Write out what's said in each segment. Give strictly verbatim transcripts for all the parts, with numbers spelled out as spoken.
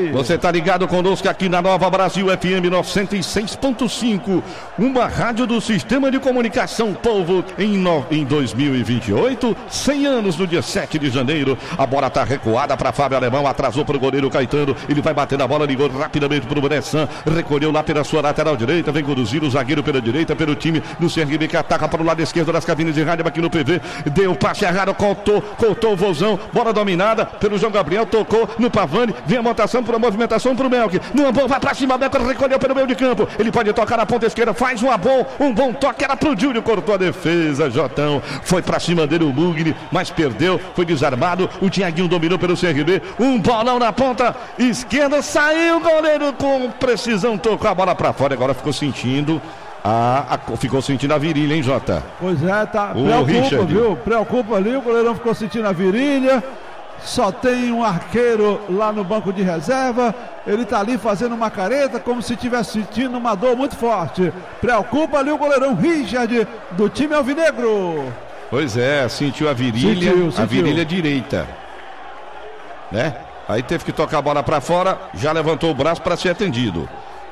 Você tá ligado conosco aqui na Nova Brasil F M noventa e seis ponto cinco, uma rádio do Sistema de Comunicação Povo em, no... em dois mil e vinte e oito, cem anos no dia sete de janeiro. A bola tá recuada para Fábio Alemão, atrasou para o goleiro Caetano, ele vai bater na bola, ligou rapidamente para o Bressan, recolheu lá pela sua lateral direita, vem conduzir o zagueiro pela direita, pelo time do C R B que ataca para o lado esquerdo das cabines de rádio aqui no P V, deu passe errado, cortou, cortou o Vozão, bola dominada pelo João Gabriel, tocou no Pavani, vem a montação para a movimentação para o Melk, numa boa, vai para cima, Melk recolheu pelo meio de campo, ele pode tocar na ponta esquerda, faz uma bom, um bom toque, era pro Júlio, cortou a defesa, Jotão, foi para cima dele o Mugni, mas perdeu, foi desarmado, o Thiaguinho dominou pelo C R B, um bolão na ponta esquerda, saiu o goleiro com precisão, tocou a bola para fora, agora ficou sentindo A, a, ficou sentindo a virilha, hein, Jota? Pois é, tá. O Preocupa, Richard. viu? Preocupa ali, o goleirão ficou sentindo a virilha. Só tem um arqueiro lá no banco de reserva. Ele tá ali fazendo uma careta, como se estivesse sentindo uma dor muito forte. Preocupa ali o goleirão Richard do time alvinegro. Pois é, sentiu a virilha, sentiu, sentiu. a virilha direita, né? Aí teve que tocar a bola para fora, já levantou o braço para ser atendido.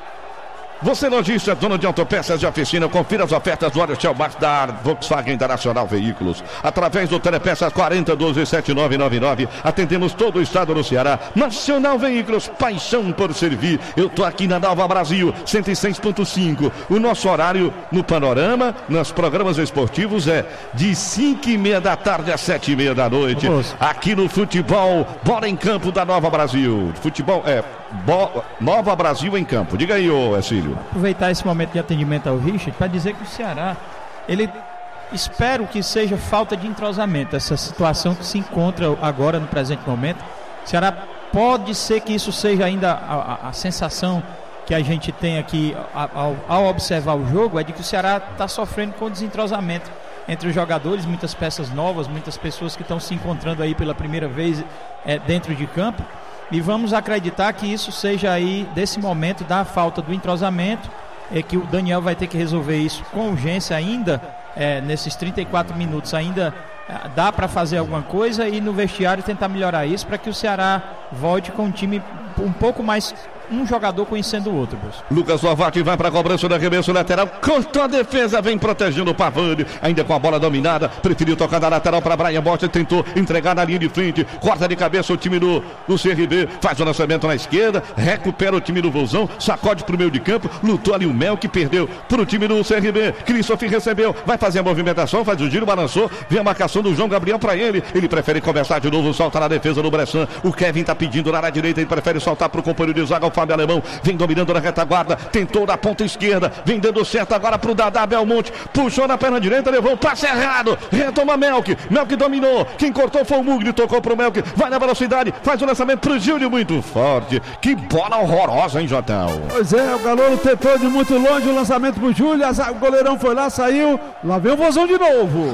Você, lojista, dono de autopeças de oficina, confira as ofertas do Óleo Shell Max da Volkswagen Internacional Veículos. Através do Telepeças quarenta doze setenta e nove noventa e nove, atendemos todo o estado do Ceará. Nacional Veículos, paixão por servir. Eu tô aqui na Nova Brasil, cento e seis ponto cinco. O nosso horário no Panorama, nos programas esportivos, é de cinco e meia da tarde às sete e meia da noite. Vamos. Aqui no futebol, bola em campo da Nova Brasil. Futebol é Bo... Nova Brasil em campo. Diga aí, ô Exílio. Aproveitar esse momento de atendimento ao Richard para dizer que o Ceará, ele espero que seja falta de entrosamento, essa situação que se encontra agora no presente momento. O Ceará pode ser que isso seja ainda a, a, a sensação que a gente tem aqui ao, ao observar o jogo, é de que o Ceará está sofrendo com desentrosamento entre os jogadores, muitas peças novas, muitas pessoas que estão se encontrando aí pela primeira vez é, dentro de campo. E vamos acreditar que isso seja aí, desse momento, da falta do entrosamento, é que o Daniel vai ter que resolver isso com urgência ainda, é, nesses trinta e quatro minutos ainda é, dá para fazer alguma coisa e no vestiário tentar melhorar isso para que o Ceará volte com um time um pouco mais, um jogador conhecendo o outro, Bruce. Lucas Lovati vai para a cobrança do arremesso lateral, cortou a defesa, vem protegendo o Pavani, ainda com a bola dominada, preferiu tocar da lateral para Brian Bosta, tentou entregar na linha de frente, corta de cabeça o time do, do C R B, faz o lançamento na esquerda, recupera o time do Vozão, sacode para o meio de campo, lutou ali o Mel que perdeu para o time do C R B, Christoph recebeu, vai fazer a movimentação, faz o giro, balançou, vem a marcação do João Gabriel para ele, ele prefere conversar de novo, solta na defesa do Bressan, o Kevin tá pedindo lá na direita, ele prefere soltar para o companheiro de zaga, o Fábio Alemão, vem dominando na retaguarda, tentou na ponta esquerda, vem dando certo agora pro Dadá Belmonte, puxou na perna direita, levou o passe errado, retoma Melk, Melk dominou, quem cortou foi o Mugni, tocou pro Melk, vai na velocidade, faz o lançamento pro Júlio, muito forte, que bola horrorosa, hein, Jotão? Pois é, o Galouro tentou de muito longe o lançamento pro Júlio, o goleirão foi lá, saiu, lá vem o Vozão de novo.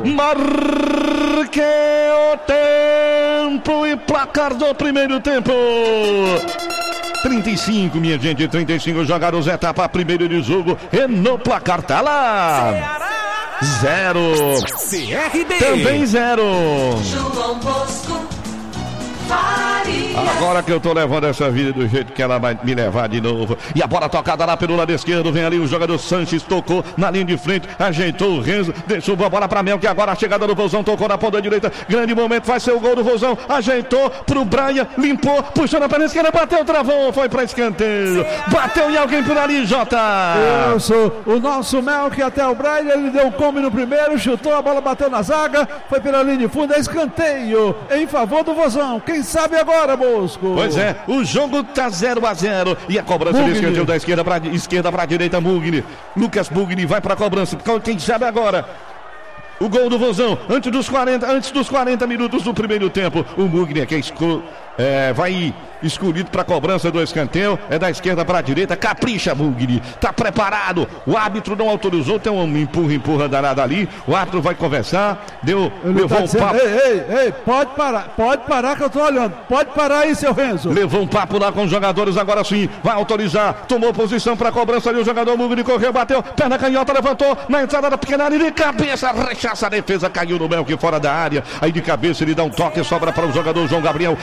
Marquei o tempo e placar do primeiro tempo. trinta e cinco, minha gente, trinta e cinco jogados, etapa primeiro de jogo, e no placar tá lá. Zero. C R B. Também zero. João Bosco. Agora que eu tô levando essa vida do jeito que ela vai me levar de novo. E a bola tocada lá pelo lado esquerdo. Vem ali o jogador Sanches, tocou na linha de frente, ajeitou o Renzo, deixou a bola pra Mel, que agora a chegada do Vozão, tocou na ponta direita. Grande momento, vai ser o gol do Vozão. Ajeitou pro Brian, limpou, puxou na perna esquerda, bateu, travou, foi pra escanteio. Bateu em alguém por ali, Jota. Isso, o nosso Mel, que até o Brian, ele deu um come no primeiro, chutou, a bola bateu na zaga, foi pela linha de fundo, é escanteio em favor do Vozão. Quem sabe agora, Bosco? Pois é, o jogo tá zero a zero. E a cobrança de escanteio da esquerda pra, esquerda pra direita, Mugni. Lucas Mugni vai pra cobrança. Quem sabe agora? O gol do Vozão, antes dos quarenta, antes dos quarenta minutos do primeiro tempo. O Mugni que é, esco, é, vai escolhido para a cobrança do escanteio. É da esquerda para a direita. Capricha, Mugni. Tá preparado. O árbitro não autorizou. Tem um empurra, empurra danada ali. O árbitro vai conversar. Deu, Ele levou tá um dizendo, papo. Ei, ei, ei, pode parar. Pode parar que eu tô olhando. Pode parar aí, seu Renzo. Levou um papo lá com os jogadores. Agora sim, vai autorizar. Tomou posição para a cobrança ali. O jogador Mugni correu, bateu. Perna canhota, levantou. Na entrada da pequena área de cabeça. Rechaça a defesa. Caiu no Melk fora da área. Aí de cabeça ele dá um toque. Sobra para o jogador João Gabriel. Ele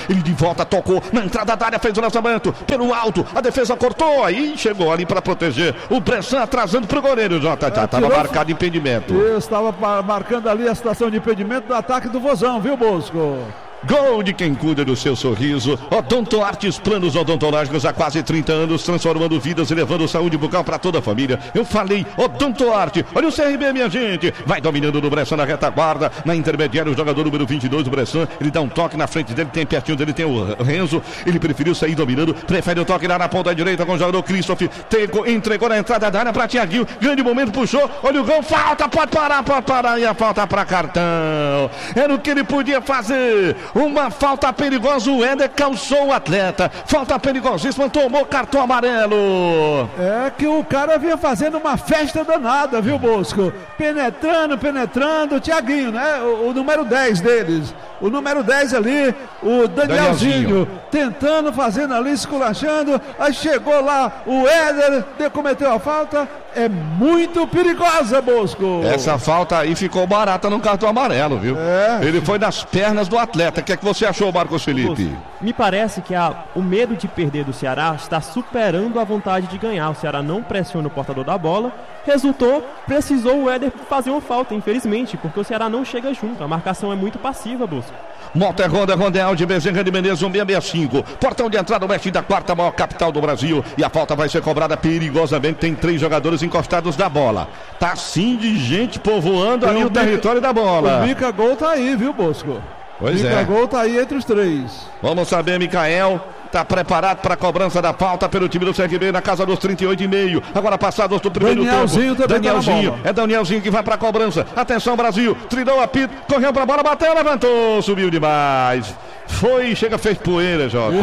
volta, tocou na entrada da área, fez o lançamento pelo alto, a defesa cortou, aí chegou ali para proteger o Bressan, atrasando pro goleiro, Jota, já estava marcado impedimento. Eu estava marcando ali a situação de impedimento do ataque do Vozão, viu, Bosco? Gol de quem cuida do seu sorriso. Odonto Artes, planos odontológicos há quase trinta anos, transformando vidas e levando saúde bucal para toda a família. Eu falei Odonto Arte. Olha o C R B, minha gente. Vai dominando do Bressan na retaguarda. Na intermediária, o jogador número vinte e dois do Bressan. Ele dá um toque na frente dele, tem pertinho dele, tem o Renzo. Ele preferiu sair dominando. Prefere o toque lá na ponta direita com o jogador Christoph. Tego, entregou na entrada da área para Thiaguinho. Grande momento, puxou. Olha o gol. Falta, pode parar, pode parar. E a falta para cartão. Era o que ele podia fazer. Uma falta perigosa, o Éder calçou o atleta. Falta perigosíssima, tomou cartão amarelo. É que o cara vinha fazendo uma festa danada, viu, Bosco? Penetrando, penetrando, o Thiaguinho, né? O, o número dez deles. O número dez ali, o Danielzinho, Danielzinho, tentando, fazendo ali, esculachando. Aí chegou lá o Éder, cometeu a falta. É muito perigosa, Bosco. Essa falta aí ficou barata no cartão amarelo, viu? É. Ele foi nas pernas do atleta. O que é que você achou, Marcos Felipe? Bosco, me parece que a, o medo de perder do Ceará está superando a vontade de ganhar. O Ceará não pressiona o portador da bola. Resultou, precisou o Éder fazer uma falta, infelizmente, porque o Ceará não chega junto. A marcação é muito passiva, Bosco. Moto é Honda, Honda é Audi, Bezerra de Menezes, um seis seis cinco. Portão de entrada, oeste da quarta maior capital do Brasil. E a falta vai ser cobrada perigosamente. Tem três jogadores encostados na bola. Tá sim de gente povoando ali o, o território da bola. O Mica Gol tá aí, viu, Bosco? Pois Mica é. Gol tá aí entre os três. Vamos saber, Micael. Está preparado para a cobrança da falta pelo time do C R B na casa dos trinta e oito e meio. Agora passados do primeiro Danielzinho tempo. Também Danielzinho. tá é Danielzinho que vai para a cobrança. Atenção, Brasil. Trilhou a apito. Correu para a bola, bateu, levantou. Subiu demais. Foi, chega, fez poeira, Jota.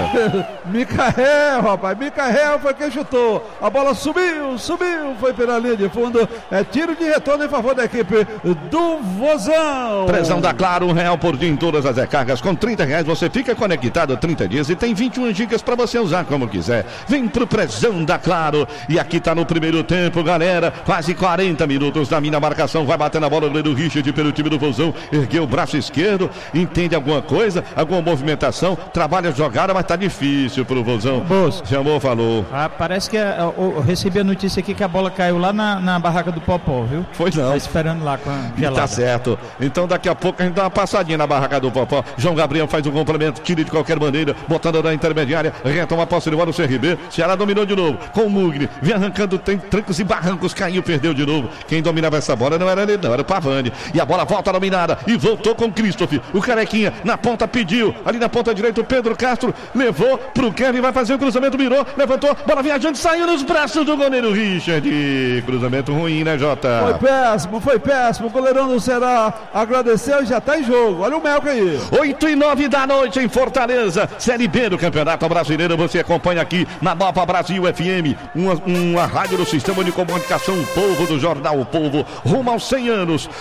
Micael, rapaz. Micael foi quem chutou. A bola subiu, subiu. Foi pela linha de fundo. É tiro de retorno em favor da equipe do Vozão. Presão da Claro, um real por dia em todas as recargas. Com trinta reais você fica conectado trinta dias e tem vinte e uma gigas para você usar como quiser. Vem pro Presão da Claro. E aqui tá no primeiro tempo, galera. Quase quarenta minutos da minha marcação. Vai bater na bola o goleiro Richard pelo time do Vozão. Ergueu o braço esquerdo. Entende alguma coisa? Alguma movimentação? Trabalha a jogada, mas tá difícil pro Vozão. Bolso. Chamou, falou. Ah, parece que eu, eu recebi a notícia aqui que a bola caiu lá na, na barraca do Popó, viu? Foi não. Tá esperando lá com a gelada. Tá certo. Então daqui a pouco a gente dá uma passadinha na barraca do Popó. João Gabriel faz um complemento, tira de qualquer maneira, botando na intermediária, retoma a posse de bola no C R B. Ceará dominou de novo com o Mugni. Vem arrancando, tem trancos e barrancos, caiu, perdeu de novo. Quem dominava essa bola não era ele, não, era o Pavani. E a bola volta dominada e voltou com o Christoph. O Carequinha na ponta pediu, ali na ponta direita o Pedro Castro levou pro Kevin, vai fazer o cruzamento, mirou, levantou, bola viajante, saiu nos braços do goleiro Richard. Cruzamento ruim, né, Jota? Foi péssimo, foi péssimo. O goleirão do Ceará agradeceu e já tá em jogo. Olha o Melca aí. oito e nove da noite em Fortaleza, Série B do Campeonato Brasileiro. Você acompanha aqui na Nova Brasil F M, uma, uma rádio do Sistema de Comunicação Povo, do Jornal O Povo, rumo aos cem anos.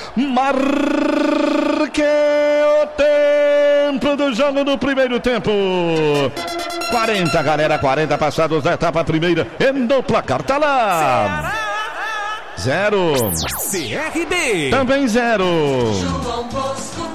Marque o tempo do jogo do primeiro tempo. quarenta, galera, quarenta passados da etapa primeira. E no placar tá lá. Zero. C R B. Também zero. João Bosco.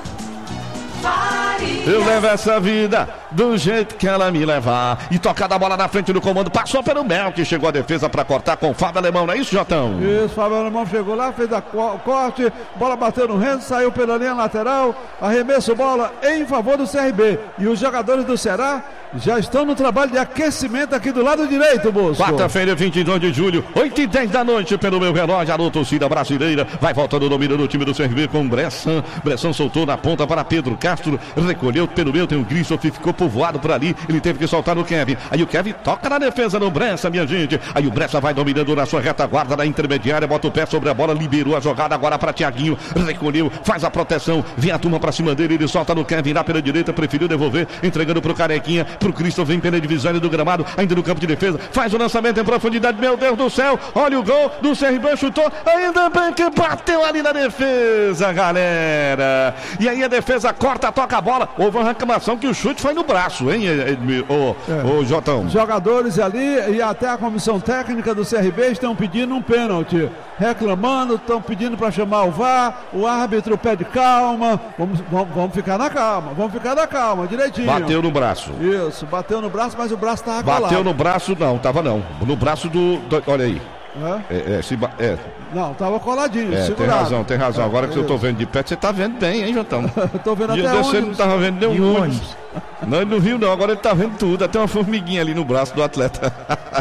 Eu levo essa vida do jeito que ela me levar. E tocada a bola na frente do comando. Passou pelo Mel, que chegou a defesa para cortar com o Fábio Alemão. Não é isso, Jotão? Isso, Fábio Alemão chegou lá, fez a co corte. Bola bateu no Renzo, saiu pela linha lateral. Arremesso bola em favor do C R B. E os jogadores do Ceará já estão no trabalho de aquecimento aqui do lado direito, Bosco. Quarta-feira, vinte e dois de julho, oito e dez da noite, pelo meu relógio. Alô, torcida brasileira. Vai voltando o domínio do time do C R B com Bressan. Bressan soltou na ponta para Pedro Castro. Recolheu pelo meio, tem o Christoph, ficou povoado por ali. Ele teve que soltar no Kevin. Aí o Kevin toca na defesa no Bressan, minha gente. Aí o Bressan vai dominando na sua retaguarda da intermediária. Bota o pé sobre a bola, liberou a jogada agora para Thiaguinho. Recolheu, faz a proteção. Vem a turma para cima dele. Ele solta no Kevin lá pela direita. Preferiu devolver, entregando pro Carequinha. Pro Christoph, vem pela divisória do gramado. Ainda no campo de defesa. Faz o lançamento em profundidade. Meu Deus do céu. Olha o gol do C R B. Chutou. Ainda bem que bateu ali na defesa, galera. E aí a defesa corta, toca a bola. bola. Houve uma reclamação que o chute foi no braço, hein, ô, É. ô Jotão? Jogadores ali e até a comissão técnica do C R B estão pedindo um pênalti, reclamando, estão pedindo para chamar o V A R, o árbitro pede calma, vamos, vamos, vamos ficar na calma, vamos ficar na calma, direitinho. Bateu no braço. Isso, bateu no braço, mas o braço estava colado. Bateu no braço, não, tava não. No braço do. do- olha aí. É? É, é, se ba- é, Não, estava coladinho, é, tem segurado. razão, tem razão. É, Agora que eu tô isso. vendo de perto, você tá vendo bem, hein, Jotão? Eu tô vendo Dia até desse ele onde. não tava vendo nenhum E o ônibus. ônibus? Não, ele não viu não, agora ele tá vendo tudo. Até uma formiguinha ali no braço do atleta.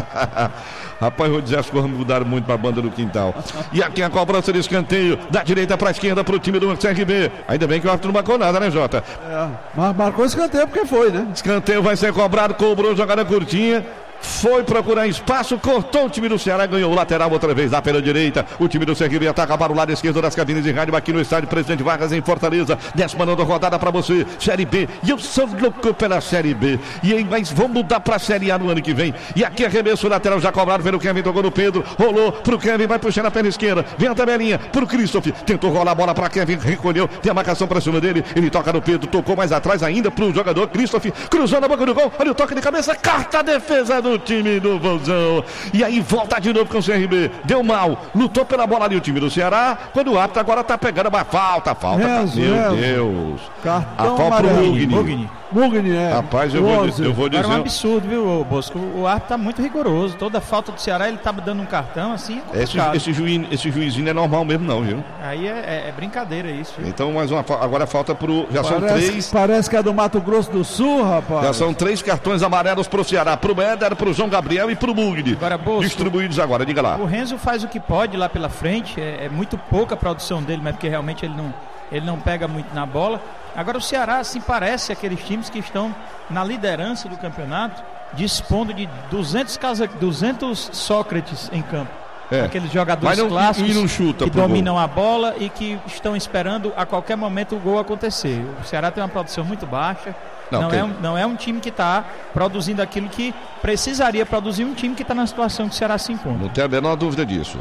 Rapaz, vou dizer, as coisas mudaram muito pra banda do quintal. E aqui a cobrança de escanteio, da direita pra esquerda pro time do C R B. Ainda bem que o árbitro não marcou nada, né, Jota? É, mas marcou escanteio porque foi, né? Escanteio vai ser cobrado, cobrou, jogada curtinha. Foi procurar espaço, cortou o time do Ceará, ganhou o lateral outra vez lá pela direita. O time do C R B ataca para o lado esquerdo das cabines de rádio aqui no estádio Presidente Vargas em Fortaleza. Décima nona rodada para você, Série B. E eu sou louco pela Série B. E aí, mas vamos mudar para a Série A no ano que vem. E aqui arremesso lateral já cobrado pelo Kevin, tocou no Pedro, rolou pro Kevin, vai puxando a perna esquerda. Vem a tabelinha pro Christoph, tentou rolar a bola para Kevin, recolheu, tem a marcação para cima dele. Ele toca no Pedro, tocou mais atrás ainda pro jogador Christoph, cruzou na boca do gol. Olha o toque de cabeça, carta a defesa do time do Vozão. E aí volta de novo com o C R B. Deu mal, lutou pela bola ali o time do Ceará. Quando o árbitro agora tá pegando uma falta, falta. Renzo, Meu Renzo. Deus. Cartão A falta pro amarelo. Mugni. Mugni. Mugni, é. Rapaz, eu vou, onze. eu vou dizer. Era um absurdo, viu, Bosco? O árbitro tá muito rigoroso. Toda falta do Ceará, ele tava dando um cartão assim. É Esse, complicado. esse, juiz, esse juizinho não é normal mesmo, não, viu? Aí é, é- é brincadeira isso. viu? Então, mais uma. fa- Agora falta pro. Já são Parece, três. parece que é do Mato Grosso do Sul, rapaz. Já são três cartões amarelos pro Ceará. Pro Éder, pro João Gabriel e pro Mugni. Agora, Bosco, Distribuídos agora, diga lá. o Renzo faz o que pode lá pela frente. É, é muito pouca a produção dele, mas porque realmente ele não, ele não pega muito na bola. Agora o Ceará, assim, parece aqueles times que estão na liderança do campeonato, dispondo de duzentos, casa, duzentos Sócrates em campo. É. Aqueles jogadores Mas não- clássicos e não chuta que pro gol. dominam a bola e que estão esperando a qualquer momento o gol acontecer. O Ceará tem uma produção muito baixa. Não, Não, tem- é, um, não é um time que está produzindo aquilo que precisaria produzir um time que está na situação que o Ceará se encontra. Não tem a menor dúvida disso.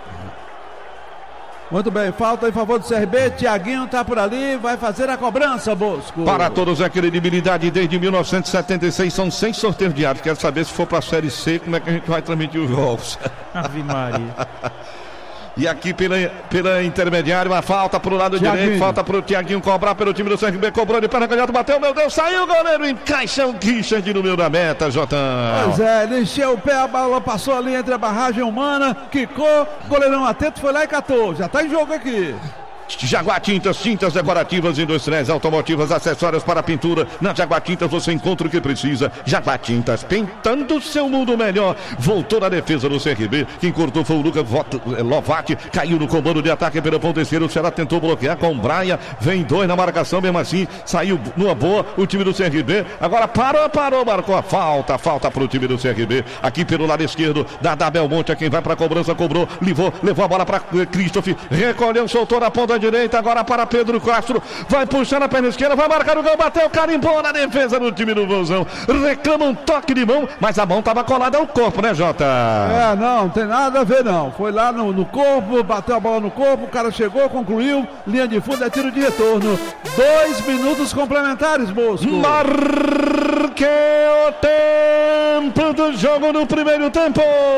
Muito bem, falta em favor do C R B. Tiaguinho tá por ali, vai fazer a cobrança, Bosco. Para todos é credibilidade desde mil novecentos e setenta e seis, são seis sorteios diários. Quero saber se for para a Série C, como é que a gente vai transmitir os jogos. Ave Maria. E aqui pela, pela intermediária, uma falta pro lado Thiaguinho. direito, falta pro Tiaguinho cobrar pelo time do C R B, cobrou de perna canhota, bateu, meu Deus, saiu o goleiro, encaixa o Richard no meio da meta, Jotão. Pois é, ele encheu o pé, a bola passou ali entre a barragem humana, quicou, goleirão atento, foi lá e catou. Já tá em jogo aqui. Jaguar Tintas, tintas decorativas, industriais, automotivas, acessórios para pintura. Na Jaguar Tintas você encontra o que precisa. Jaguar Tintas, pintando seu mundo melhor. Voltou na defesa do C R B. Quem cortou foi o Lucas Vot- Lovati. Caiu no comando de ataque pela ponta esquerda. O Ceará tentou bloquear com o Braia. Vem dois na marcação, mesmo assim. Saiu numa boa o time do C R B. Agora parou, parou, marcou a falta. Falta para o time do C R B. Aqui pelo lado esquerdo, Dadá Belmonte. É quem vai para a cobrança, cobrou, levou, levou a bola para Christoph. Recolheu, soltou na ponta direita, agora para Pedro Castro, vai puxar na perna esquerda, vai marcar o gol, bateu, carimbou na defesa do time do Vozão, reclama um toque de mão, mas a mão estava colada ao corpo, né, Jota? É, não, não tem nada a ver não. Foi lá no, no corpo, bateu a bola no corpo, o cara chegou, concluiu, linha de fundo, é tiro de retorno. Dois minutos complementares, Bosco. Marque o tempo do jogo no primeiro tempo.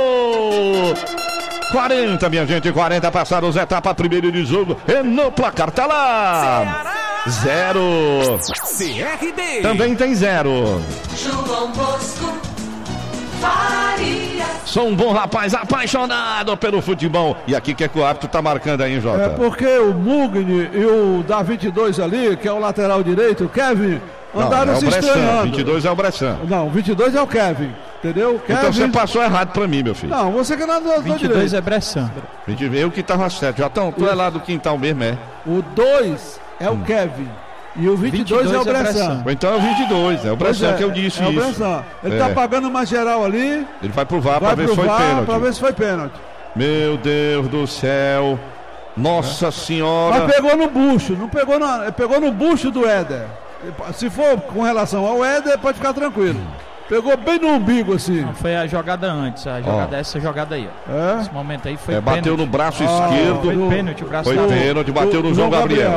quarenta, minha gente, quarenta passaram as etapas, primeiro de jogo, e no placar tá lá. Zero. C R B. Também tem zero. João Bosco Faria. Sou um bom rapaz apaixonado pelo futebol. E aqui, o que é que o árbitro tá marcando aí, hein, Jota? É porque o Mugni e o da vinte e dois ali, que é o lateral direito, o Kevin, Não, andaram é o se Bressan, estranhando. vinte e dois é o Bressan. Não, vinte e dois é o Kevin, entendeu? Kevin... Então você passou errado pra mim, meu filho. Não, você que não andou vinte e dois direito. é Bressan. vinte e dois, eu que tava certo. Jotão, tu é lá do quintal mesmo, é? O dois é o Kevin e o vinte e dois é o vinte e dois é Bressan. Bressan. Ou então é o vinte e dois, é o Pois Bressan é, que eu disse é o isso. Bressan. Ele É. tá pagando uma geral ali, Ele vai provar pra vai ver se foi provar pênalti. pra ver se foi pênalti. Meu Deus do céu. Nossa senhora. Mas pegou no bucho, não pegou no, pegou no bucho do Éder. Se for com relação ao Éder, pode ficar tranquilo. Pegou bem no umbigo assim. Não, foi a jogada antes, a jogada, essa jogada aí, ó. É? Esse momento aí foi É, bateu pênalti. no braço Ah, esquerdo. Foi do- pênalti, o braço Foi da- pênalti, bateu no Do- João Gabriel.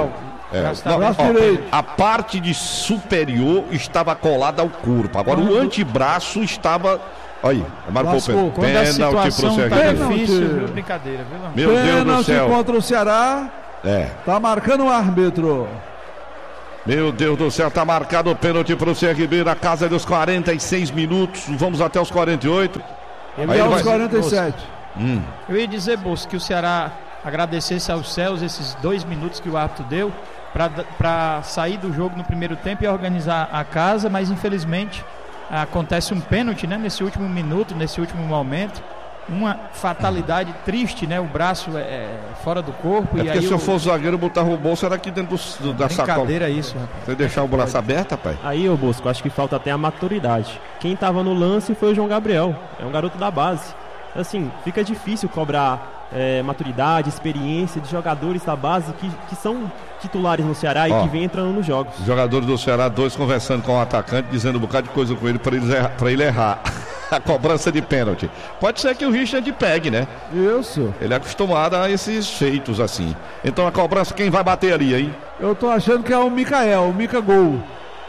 É, Braço não, braço ó, direito. a parte de superior estava colada ao corpo. Agora o antebraço estava. Aí, marcou o pênalti. Quando a situação pro tá Sergipe. difícil, viu? Brincadeira, viu? Não? Meu Deus do Pênalti céu. contra o Ceará. É. Tá marcando o árbitro. Meu Deus do céu, tá marcado o pênalti pro C R B na casa dos quarenta e seis minutos. Vamos até os quarenta e oito. Ele Aí é ele aos vai- quarenta e sete. Hum. Eu ia dizer, Bolso, que o Ceará agradecesse aos céus esses dois minutos que o árbitro deu para sair do jogo no primeiro tempo e organizar a casa, mas infelizmente acontece um pênalti, né, nesse último minuto, nesse último momento. Uma fatalidade triste, né? O braço é, é fora do corpo. É e porque aí se eu o- fosse zagueiro, botava o bolso era aqui dentro do, do- da sacola. Brincadeira isso, rapaz. Você deixar o braço aberto, rapaz? Aí, ô Bosco, acho que falta até a maturidade. Quem tava no lance foi o João Gabriel, é um garoto da base. Assim, fica difícil cobrar é, maturidade, experiência de jogadores da base que, que são titulares no Ceará e Ó. que vem entrando nos jogos. Os jogadores do Ceará, dois conversando com o atacante, dizendo um bocado de coisa com ele para ele, errar- pra ele errar. A cobrança de pênalti. Pode ser que o Richard pegue, né? Isso. Ele é acostumado a esses feitos assim. Então a cobrança, quem vai bater ali, hein? Eu tô achando que é o Mikael, o Mica Gol.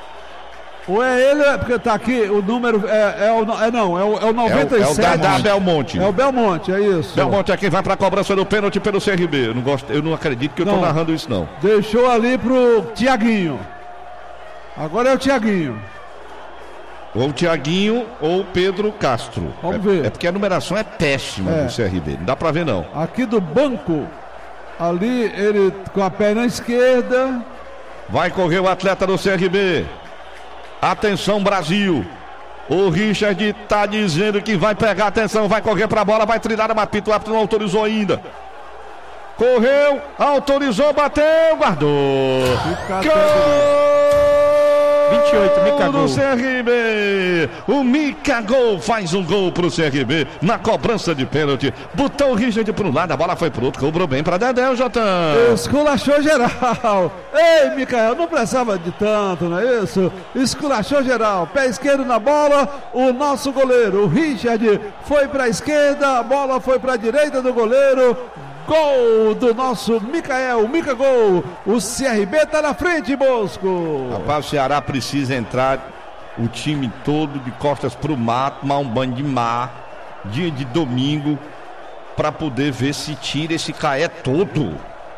Ou é ele, porque tá aqui o número. É, é o, é não, é o, é o É o, noventa e é o sete. Dadá Belmonte. É o Belmonte, é isso. Belmonte é quem vai para a cobrança do pênalti pelo C R B. Eu não, gosto, eu não acredito que eu tô Não. narrando isso, não. Deixou ali pro Tiaguinho. Agora é o Tiaguinho. Ou o Thiaguinho ou o Pedro Castro. Vamos é, ver. É porque a numeração é péssima É. do C R B. Não dá para ver, não. Aqui do banco. Ali ele com a perna esquerda. Vai correr o atleta do C R B. Atenção, Brasil. O Richard tá dizendo que vai pegar atenção, vai correr pra bola, vai trilhar uma pita, o árbitro não autorizou ainda. Correu, autorizou, bateu, guardou. Fica Gol! vinte e oito, Mica do Gol. C R B. O Mica Gol faz um gol pro C R B na cobrança de pênalti. Botou o Richard para um lado, a bola foi pro outro, cobrou bem pra Dedé, o Jotão. Esculachou geral. Ei, Micael, não precisava de tanto, não é isso? Esculachou geral. Pé esquerdo na bola. O nosso goleiro, o Richard, foi pra esquerda. A bola foi pra direita do goleiro. Gol do nosso Micael, Mica Gol. O C R B tá na frente, Bosco. Rapaz, o Ceará precisa entrar o time todo de costas pro mar, tomar um banho de mar, dia de domingo, pra poder ver se tira esse caé todo.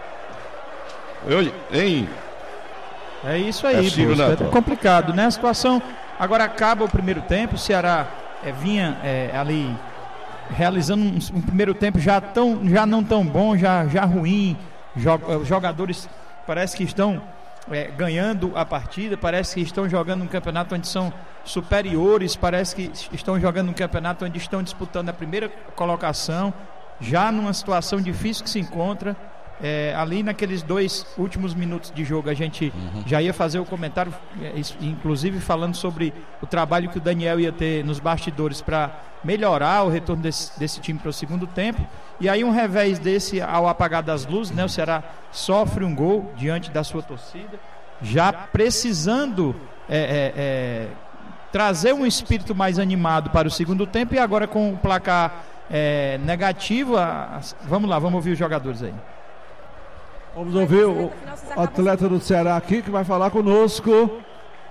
Eu, hein? É isso É aí, Ciro Bosco. Neto. É complicado, né? A situação. Agora acaba o primeiro tempo, o Ceará é, vinha é, ali realizando um, um primeiro tempo já, tão, já não tão bom, já, já ruim. Jo- os jogadores parece que estão é, ganhando a partida, parece que estão jogando um campeonato onde são superiores, parece que estão jogando um campeonato onde estão disputando a primeira colocação, já numa situação difícil que se encontra. É, ali naqueles dois últimos minutos de jogo a gente já ia fazer o comentário, é, isso, inclusive falando sobre o trabalho que o Daniel ia ter nos bastidores para melhorar o retorno desse, desse time para o segundo tempo. E aí um revés desse ao apagar das luzes, né, o Ceará sofre um gol diante da sua torcida, já precisando é, é, é, trazer um espírito mais animado para o segundo tempo, e agora com o placar é, negativo. A, a, vamos lá, vamos ouvir os jogadores aí. Vamos ouvir o atleta do Ceará aqui que vai falar conosco.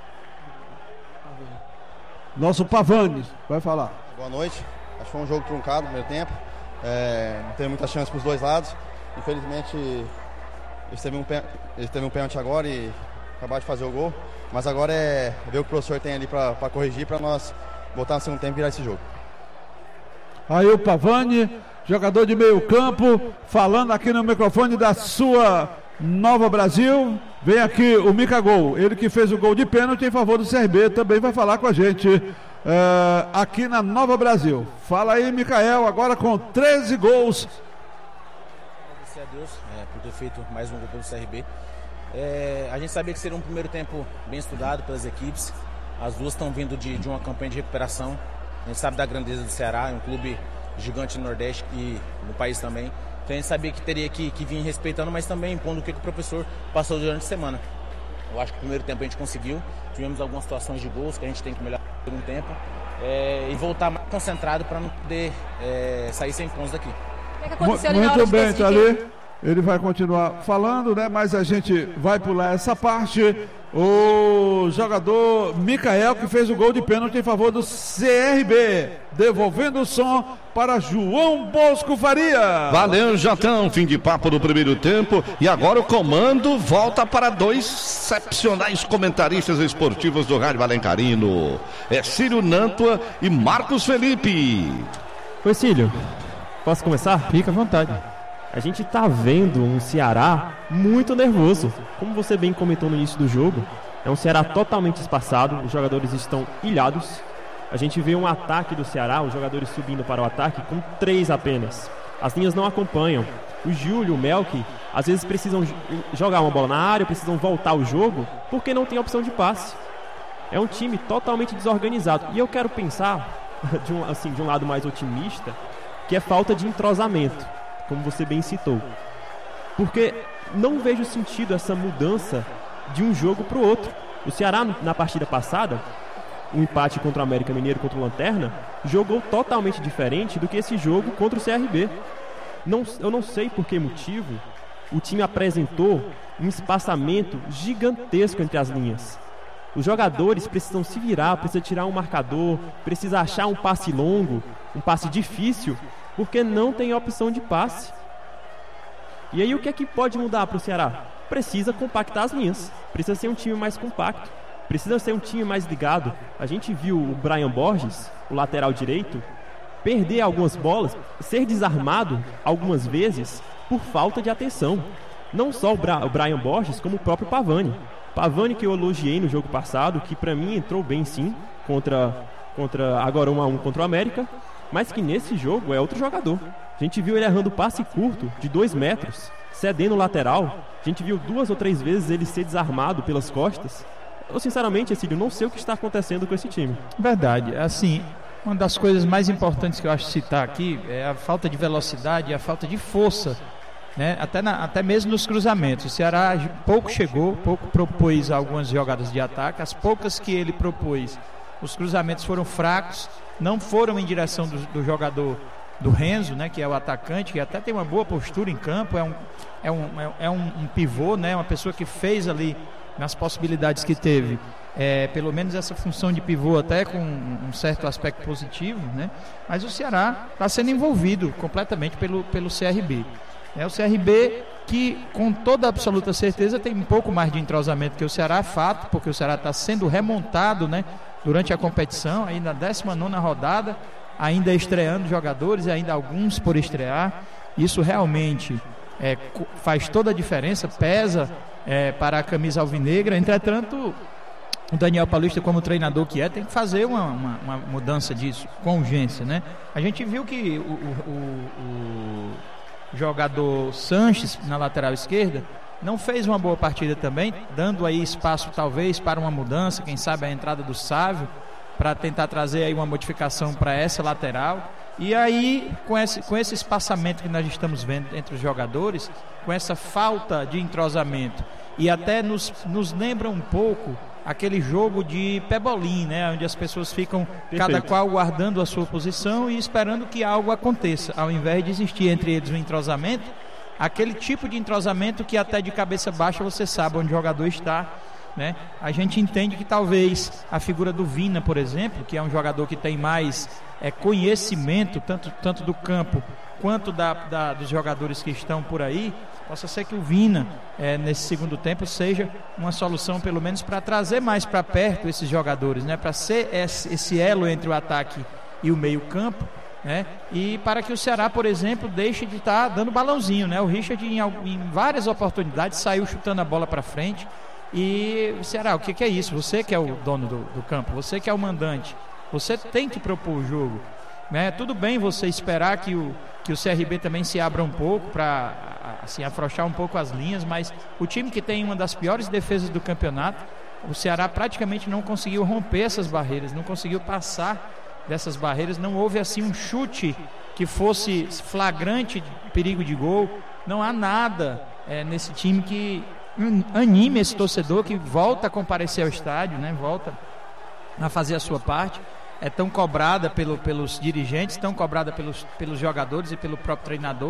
Nosso Pavani vai falar. Boa noite. Acho que foi um jogo truncado no primeiro tempo. É, não teve muita chance para os dois lados. Infelizmente, eles teve um, pên- eles teve um pênalti agora e acabaram de fazer o gol. Mas agora é ver o que o professor tem ali para corrigir, para nós voltar no segundo tempo e virar esse jogo. Aí o Pavani, jogador de meio campo, falando aqui no microfone da sua Nova Brasil. Vem aqui o Mica Gol, ele que fez o gol de pênalti em favor do C R B, também vai falar com a gente é, aqui na Nova Brasil. Fala aí, Micael, agora com treze gols. Agradecer a Deus é, por ter feito mais um gol pelo C R B. É, a gente sabia que seria um primeiro tempo bem estudado pelas equipes. As duas estão vindo de, de uma campanha de recuperação. A gente sabe da grandeza do Ceará, é um clube gigante no Nordeste e no país também. Então a gente sabia que teria que, que vir respeitando, mas também impondo o que, que o professor passou durante a semana. Eu acho que o primeiro tempo a gente conseguiu. Tivemos algumas situações de gols que a gente tem que melhorar no segundo tempo. É, e voltar mais concentrado para não poder é, sair sem pontos daqui. O que é que aconteceu ali na Muito hora de bem, decidir tá quem- ali. Ele vai continuar falando, né? Mas a gente vai pular essa parte. O jogador Micael, que fez o gol de pênalti em favor do C R B, devolvendo o som para João Bosco Faria. Valeu, Jatão, fim de papo do primeiro tempo. E agora o comando volta para dois excepcionais comentaristas esportivos do Rádio Alencarino. É Cílio Nantua e Marcos Felipe. Oi, Cílio, posso começar? Fica à vontade. A gente tá vendo um Ceará muito nervoso. Como você bem comentou no início do jogo, é um Ceará totalmente espaçado, os jogadores estão ilhados. A gente vê um ataque do Ceará, os jogadores subindo para o ataque com três apenas. As linhas não acompanham. O Júlio, o Melk, às vezes precisam jogar uma bola na área, precisam voltar o jogo, porque não tem opção de passe. É um time totalmente desorganizado. E eu quero pensar, de um, assim, de um lado mais otimista, que é falta de entrosamento, como você bem citou. Porque não vejo sentido essa mudança de um jogo para o outro. O Ceará, na partida passada, um empate contra o América Mineiro, contra o Lanterna, jogou totalmente diferente do que esse jogo contra o C R B. Não, eu não sei por que motivo o time apresentou um espaçamento gigantesco entre as linhas. Os jogadores precisam se virar, precisam tirar um marcador, precisam achar um passe longo, um passe difícil, porque não tem opção de passe. E aí o que é que pode mudar para o Ceará? Precisa compactar as linhas, precisa ser um time mais compacto, precisa ser um time mais ligado. A gente viu o Brian Borges, o lateral direito, perder algumas bolas, ser desarmado algumas vezes por falta de atenção. Não só o, Bra- o Brian Borges, como o próprio Pavani. Pavani, que eu elogiei no jogo passado, que para mim entrou bem sim, contra, contra agora um a um contra o América, mas que nesse jogo é outro jogador. A gente viu ele errando passe curto de dois metros, cedendo o lateral. A gente viu duas ou três vezes ele ser desarmado pelas costas. Eu sinceramente, Cílio, não sei o que está acontecendo com esse time. Verdade, assim, uma das coisas mais importantes que eu acho citar aqui é a falta de velocidade e a falta de força, né? Até, na, até mesmo nos cruzamentos. O Ceará pouco chegou, pouco propôs algumas jogadas de ataque. As poucas que ele propôs, os cruzamentos foram fracos, não foram em direção do, do jogador do Renzo, né, que é o atacante, que até tem uma boa postura em campo, é um, é um, é um, um pivô, né, uma pessoa que fez ali, nas possibilidades que teve, é, pelo menos essa função de pivô até com um certo aspecto positivo, né, mas o Ceará está sendo envolvido completamente pelo, pelo C R B. É o C R B que, com toda absoluta certeza, tem um pouco mais de entrosamento que o Ceará, fato, porque o Ceará está sendo remontado, né, durante a competição, aí na décima nona rodada, ainda estreando jogadores, ainda alguns por estrear. Isso realmente é, faz toda a diferença, pesa é, para a camisa alvinegra. Entretanto, o Daniel Paulista, como treinador que é, tem que fazer uma, uma, uma mudança disso com urgência, né? A gente viu que o, o, o, o jogador Sanches, na lateral esquerda, não fez uma boa partida também, dando aí espaço talvez para uma mudança, quem sabe a entrada do Sávio, para tentar trazer aí uma modificação para essa lateral. E aí, com esse, com esse espaçamento que nós estamos vendo entre os jogadores, com essa falta de entrosamento, e até nos, nos lembra um pouco aquele jogo de pebolim, né, onde as pessoas ficam, perfeito, cada qual guardando a sua posição e esperando que algo aconteça, ao invés de existir entre eles um entrosamento, aquele tipo de entrosamento que até de cabeça baixa você sabe onde o jogador está, né? A gente entende que talvez a figura do Vina, por exemplo, que é um jogador que tem mais é, conhecimento tanto, tanto do campo quanto da, da, dos jogadores que estão por aí, possa ser que o Vina é, nesse segundo tempo seja uma solução pelo menos para trazer mais para perto esses jogadores, né? Para ser esse, esse elo entre o ataque e o meio campo, né? E para que o Ceará, por exemplo, deixe de estar tá dando balãozinho, né? O Richard em, em várias oportunidades saiu chutando a bola para frente. E o Ceará, o que, que é isso? Você que é o dono do, do campo, você que é o mandante, você tem que propor o jogo, né? Tudo bem você esperar que o, que o C R B também se abra um pouco para assim, afrouxar um pouco as linhas, mas o time que tem uma das piores defesas do campeonato, o Ceará praticamente não conseguiu romper essas barreiras, não conseguiu passar dessas barreiras, não houve assim um chute que fosse flagrante perigo de gol, não há nada é, nesse time que anime esse torcedor que volta a comparecer ao estádio, né? Volta a fazer a sua parte. É tão cobrada pelo, pelos dirigentes, tão cobrada pelos, pelos jogadores e pelo próprio treinador.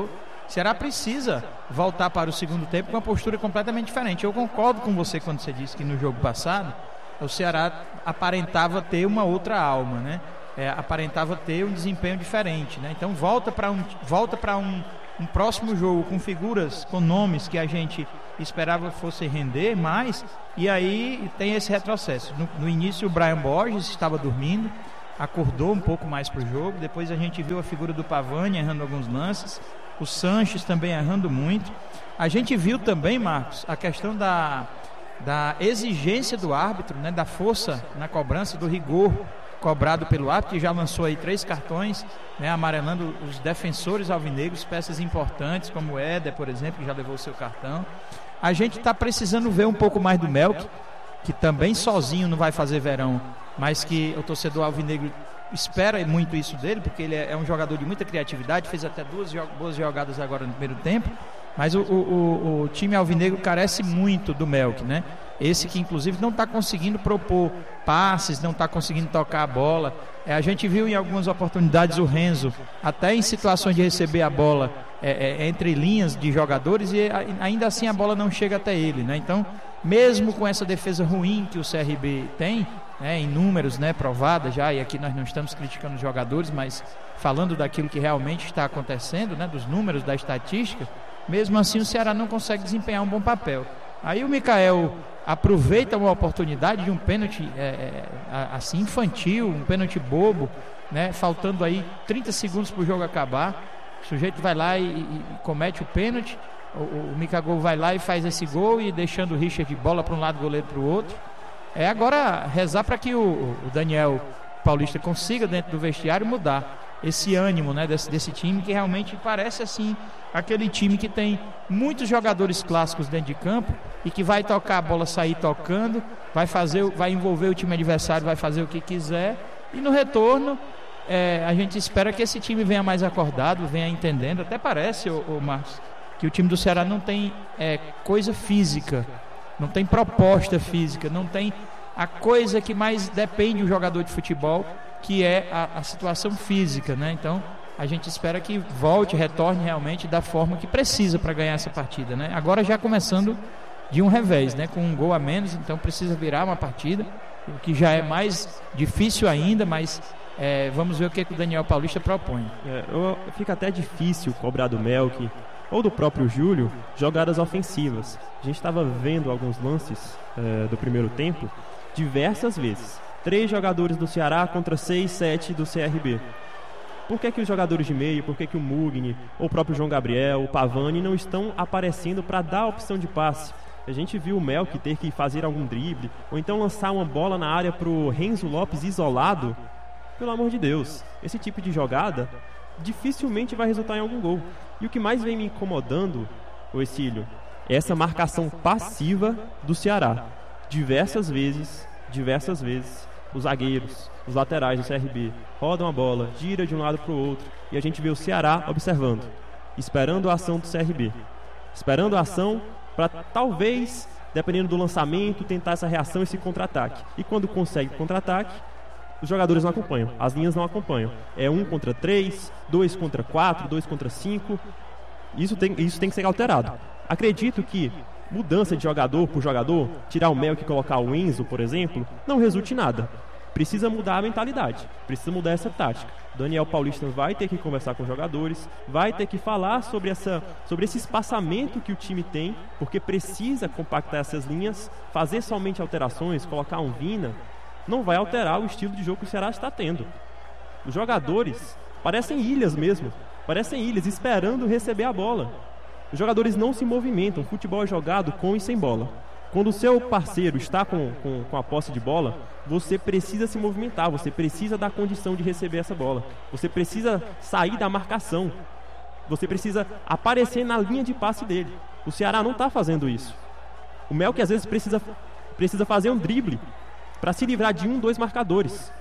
O Ceará precisa voltar para o segundo tempo com uma postura completamente diferente. Eu concordo com você quando você disse que no jogo passado o Ceará aparentava ter uma outra alma, né? É, aparentava ter um desempenho diferente, né? Então volta para um, volta para um, um próximo jogo com figuras, com nomes que a gente esperava fosse render mais, e aí tem esse retrocesso. No, no início o Brian Borges estava dormindo, acordou um pouco mais para o jogo, depois a gente viu a figura do Pavani errando alguns lances, o Sanches também errando muito. A gente viu também, Marcos, a questão da, da exigência do árbitro, né, da força na cobrança, do rigor cobrado pelo árbitro, que já lançou aí três cartões, né, amarelando os defensores alvinegros, peças importantes como o Éder, por exemplo, que já levou o seu cartão. A gente está precisando ver um pouco mais do Melk, que também sozinho não vai fazer verão, mas que o torcedor alvinegro espera muito isso dele, porque ele é um jogador de muita criatividade, fez até duas boas jogadas agora no primeiro tempo, mas o, o, o time alvinegro carece muito do Melk, né? Esse que inclusive não está conseguindo propor passes, não está conseguindo tocar a bola. É, a gente viu em algumas oportunidades o Renzo, até em situações de receber a bola é, é, entre linhas de jogadores, e ainda assim a bola não chega até ele, né? Então, mesmo com essa defesa ruim que o C R B tem, né, em números, né, provada já, e aqui nós não estamos criticando os jogadores, mas falando daquilo que realmente está acontecendo, né, dos números, da estatística, mesmo assim o Ceará não consegue desempenhar um bom papel. Aí o Mikael aproveita uma oportunidade de um pênalti é, assim infantil, um pênalti bobo, né, faltando aí trinta segundos para o jogo acabar. O sujeito vai lá e, e comete o pênalti, o, o Mikael vai lá e faz esse gol, e deixando o Richard de bola para um lado, goleiro para o outro. É agora rezar para que o, o Daniel Paulista consiga, dentro do vestiário, mudar esse ânimo, né, desse, desse time, que realmente parece assim aquele time que tem muitos jogadores clássicos dentro de campo e que vai tocar a bola, sair tocando, vai fazer, vai envolver o time adversário, vai fazer o que quiser, e no retorno é, a gente espera que esse time venha mais acordado, venha entendendo. Até parece, ô, ô Marcos, que o time do Ceará não tem é, coisa física, não tem proposta física, não tem a coisa que mais depende do jogador de futebol, que é a, a situação física, né? Então a gente espera que volte, retorne realmente da forma que precisa para ganhar essa partida, né? Agora já começando de um revés, né? Com um gol a menos, então precisa virar uma partida, o que já é mais difícil ainda, mas é, vamos ver o que, que o Daniel Paulista propõe. É, eu, fica até difícil cobrar do Melk ou do próprio Júlio jogadas ofensivas. A gente estava vendo alguns lances é, do primeiro tempo diversas vezes. Três jogadores do Ceará contra seis, sete do C R B. Por que que os jogadores de meio, por que que o Mugni, ou o próprio João Gabriel, o Pavani não estão aparecendo para dar a opção de passe? A gente viu o Melk ter que fazer algum drible, ou então lançar uma bola na área para o Renzo Lopes isolado. Pelo amor de Deus, esse tipo de jogada dificilmente vai resultar em algum gol. E o que mais vem me incomodando, ô Exílio, é essa marcação passiva do Ceará. Diversas vezes, diversas vezes, os zagueiros, os laterais do C R B rodam a bola, gira de um lado para o outro, e a gente vê o Ceará observando, esperando a ação do C R B, esperando a ação para talvez, dependendo do lançamento, tentar essa reação, esse contra-ataque. E quando consegue contra-ataque, os jogadores não acompanham, as linhas não acompanham. É um contra três, dois contra quatro, dois contra cinco. Isso tem, isso tem que ser alterado. Acredito que mudança de jogador por jogador, tirar o Melk e colocar o Enzo, por exemplo, não resulte em nada. Precisa mudar a mentalidade, precisa mudar essa tática. Daniel Paulista vai ter que conversar com os jogadores, vai ter que falar sobre, essa, sobre esse espaçamento que o time tem, porque precisa compactar essas linhas, fazer somente alterações, colocar um Vina, não vai alterar o estilo de jogo que o Ceará está tendo. Os jogadores parecem ilhas mesmo, parecem ilhas esperando receber a bola. Os jogadores não se movimentam, o futebol é jogado com e sem bola. Quando o seu parceiro está com, com, com a posse de bola, você precisa se movimentar, você precisa dar condição de receber essa bola. Você precisa sair da marcação. Você precisa aparecer na linha de passe dele. O Ceará não está fazendo isso. O Melk às vezes precisa, precisa fazer um drible para se livrar de um, dois marcadores.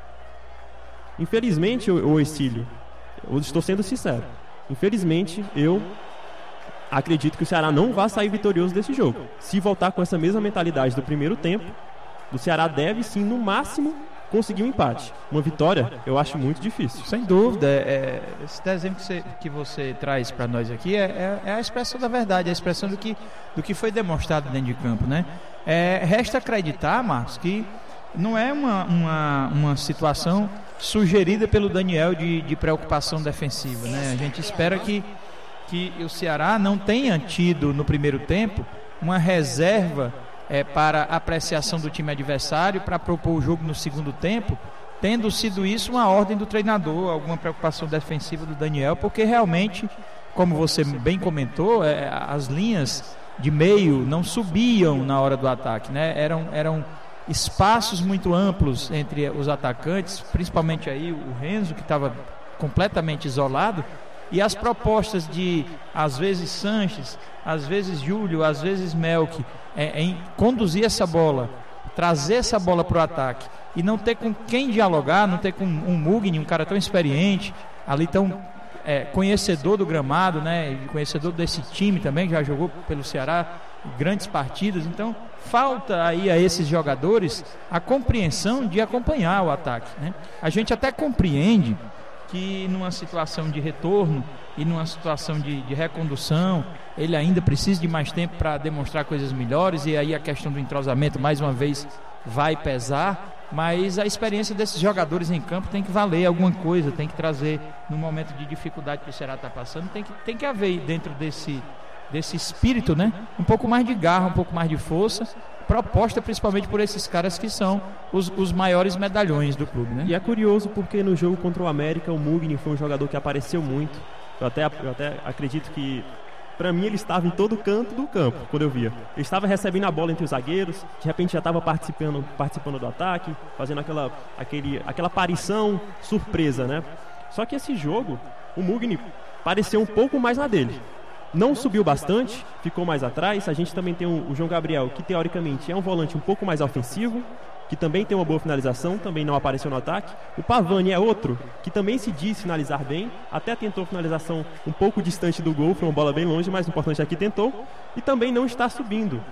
Infelizmente, ô Exílio, eu estou sendo sincero, infelizmente eu acredito que o Ceará não vai sair vitorioso desse jogo. Se voltar com essa mesma mentalidade do primeiro tempo, o Ceará deve sim, no máximo, conseguir um empate. Uma vitória, eu acho muito difícil. Sem dúvida. É, esse desenho que você, que você traz para nós aqui é, é, é a expressão da verdade, é a expressão do que, do que foi demonstrado dentro de campo, né? É, resta acreditar, Marcos, que não é uma, uma, uma situação sugerida pelo Daniel de, de preocupação defensiva, né? A gente espera que, que o Ceará não tenha tido no primeiro tempo uma reserva é, para apreciação do time adversário, para propor o jogo no segundo tempo, tendo sido isso uma ordem do treinador, alguma preocupação defensiva do Daniel, porque realmente, como você bem comentou, é, as linhas de meio não subiam na hora do ataque, né? Eram, eram espaços muito amplos entre os atacantes, principalmente aí o Renzo, que estava completamente isolado, e as propostas de, às vezes, Sanches, às vezes Júlio, às vezes Melk, é, em conduzir essa bola, trazer essa bola para o ataque, e não ter com quem dialogar, não ter com um Mugni, um cara tão experiente, ali tão é, conhecedor do gramado, né, conhecedor desse time também, que já jogou pelo Ceará grandes partidas. Então falta aí a esses jogadores a compreensão de acompanhar o ataque, né? A gente até compreende que numa situação de retorno e numa situação de, de recondução ele ainda precisa de mais tempo para demonstrar coisas melhores, e aí a questão do entrosamento mais uma vez vai pesar, mas a experiência desses jogadores em campo tem que valer alguma coisa, tem que trazer no momento de dificuldade que o Ceará está passando, tem que, tem que haver dentro desse, desse espírito, né, um pouco mais de garra, um pouco mais de força, proposta principalmente por esses caras que são os, os maiores medalhões do clube, né? E é curioso porque no jogo contra o América o Mugni foi um jogador que apareceu muito. Eu até, eu até acredito que, pra mim, ele estava em todo canto do campo, quando eu via. Ele estava recebendo a bola entre os zagueiros, de repente já estava participando, participando do ataque, fazendo aquela, aquele, aquela aparição surpresa, né? Só que esse jogo, o Mugni pareceu um pouco mais na dele. Não subiu bastante, ficou mais atrás. A gente também tem o, o João Gabriel, que teoricamente é um volante um pouco mais ofensivo, que também tem uma boa finalização, também não apareceu no ataque. O Pavani é outro, que também se diz finalizar bem, até tentou finalização um pouco distante do gol, foi uma bola bem longe, mas o importante aqui tentou, e também não está subindo.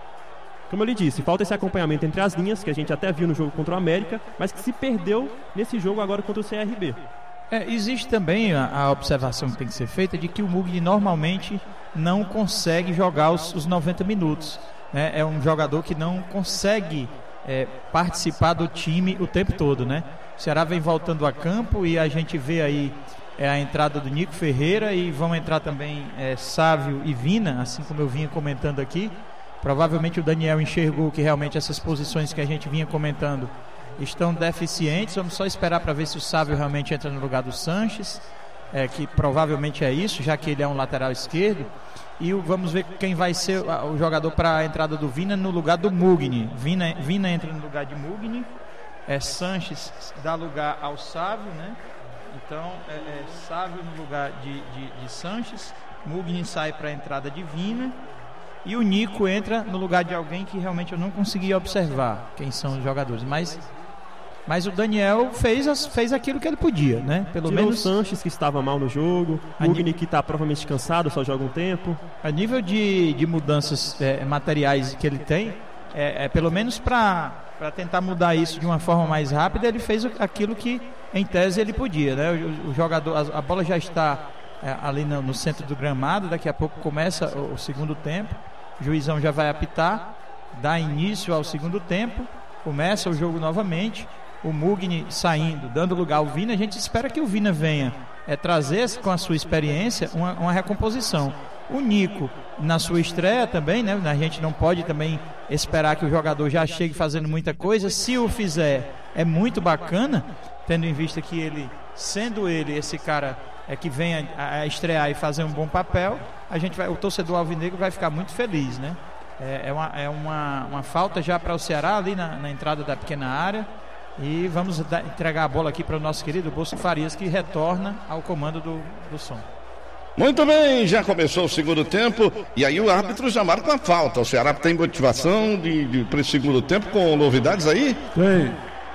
Como eu lhe disse, falta esse acompanhamento entre as linhas, que a gente até viu no jogo contra o América, mas que se perdeu nesse jogo agora contra o C R B. É, existe também a, a observação que tem que ser feita de que o Mugni normalmente não consegue jogar os, os noventa minutos, né? É um jogador que não consegue é, participar do time o tempo todo, né? O Ceará vem voltando a campo e a gente vê aí é, a entrada do Nico Ferreira, e vão entrar também é, Sávio e Vina, assim como eu vinha comentando aqui. Provavelmente o Daniel enxergou que realmente essas posições que a gente vinha comentando estão deficientes. Vamos só esperar para ver se o Sávio realmente entra no lugar do Sanches, é, que provavelmente é isso, já que ele é um lateral esquerdo. E o, vamos ver quem vai ser o, o jogador para a entrada do Vina no lugar do Mugni. Vina, Vina entra no lugar de Mugni, é, Sanches dá lugar ao Sávio, né? Então é, é Sávio no lugar de, de, de Sanches, Mugni sai para a entrada de Vina, e o Nico entra no lugar de alguém que realmente eu não consegui observar quem são os jogadores, mas Mas o Daniel fez, as, fez aquilo que ele podia, né? Pelo Tirou menos o Sanches, que estava mal no jogo, o Mugni, que está provavelmente cansado, só joga um tempo. A nível de, de mudanças é, materiais que ele tem, é, é pelo menos para tentar mudar isso de uma forma mais rápida, ele fez aquilo que em tese ele podia, né? O, o jogador, a, a bola já está é, ali no, no centro do gramado, daqui a pouco começa o, o segundo tempo, o juizão já vai apitar, dá início ao segundo tempo, começa o jogo novamente. O Mugni saindo, dando lugar ao Vina. A gente espera que o Vina venha é, trazer com a sua experiência uma, uma recomposição. O Nico na sua estreia também, né? A gente não pode também esperar que o jogador já chegue fazendo muita coisa. Se o fizer, é muito bacana, tendo em vista que ele, sendo ele esse cara é, que venha a, a estrear e fazer um bom papel, a gente vai, o torcedor alvinegro vai ficar muito feliz, né? É, é, uma, é uma, uma falta já para o Ceará ali na, na entrada da pequena área. E vamos da, entregar a bola aqui para o nosso querido Bosco Farias, que retorna ao comando do, do som. Muito bem, já começou o segundo tempo. E aí o árbitro já marca a falta. O Ceará tem motivação de, de, para esse segundo tempo, com novidades aí? Tem.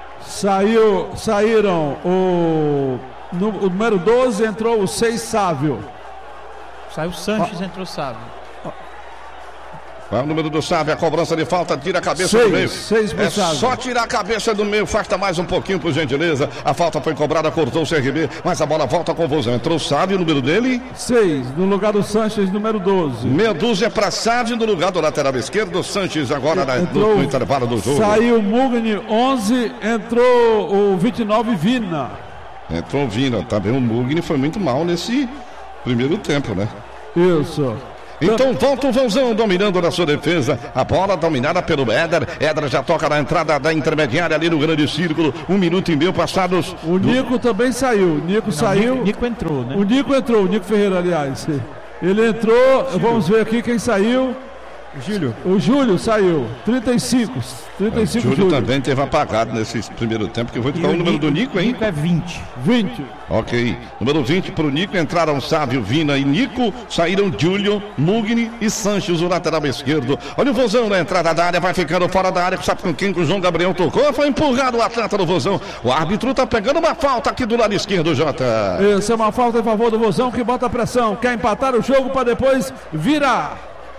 Saiu, saíram o, no, o número doze, entrou o seis Sávio. Saiu o Sanches, ah. entrou o Sávio. Qual é o número do Sávio? A cobrança de falta, tira a cabeça Seis, do meio. seis pro É Sávio. só tirar a cabeça do meio, afasta mais um pouquinho, por gentileza. A falta foi cobrada, cortou o C R B, mas a bola volta com o Vozão. Entrou o Sávio, o número dele? seis, no lugar do Sanches, número doze. Meia dúzia para Sávio, no lugar do lateral esquerdo, o Sanches agora na, no, no intervalo do jogo. Saiu o Mugni, onze, entrou o vinte e nove, Vina. Entrou o Vina, tá bem, o Mugni foi muito mal nesse primeiro tempo, né? Isso. Então volta o Vãozão dominando na sua defesa. A bola dominada pelo Éder. Éder já toca na entrada da intermediária ali no grande círculo. Um minuto e meio passados. O Nico do... também saiu. O Nico Não, saiu. Nico, Nico entrou, né? O Nico entrou, o Nico Ferreira, aliás. Ele entrou, Júlio. Vamos ver aqui quem saiu. Júlio. O Júlio saiu, trinta e cinco. trinta e cinco, o Júlio, Júlio também teve apagado nesse primeiro tempo. Que foi o número do Nico, hein? Nico é vinte. vinte. Ok. Número vinte para o Nico. Entraram Sávio, Vina e Nico. Saíram Júlio, Mugni e Sanches, o lateral esquerdo. Olha o Vozão na entrada da área. Vai ficando fora da área. Sabe com quem que o João Gabriel tocou? Foi empurrado o atleta do Vozão. O árbitro tá pegando uma falta aqui do lado esquerdo, Jota. Essa é uma falta em favor do Vozão que bota pressão. Quer empatar o jogo para depois virar.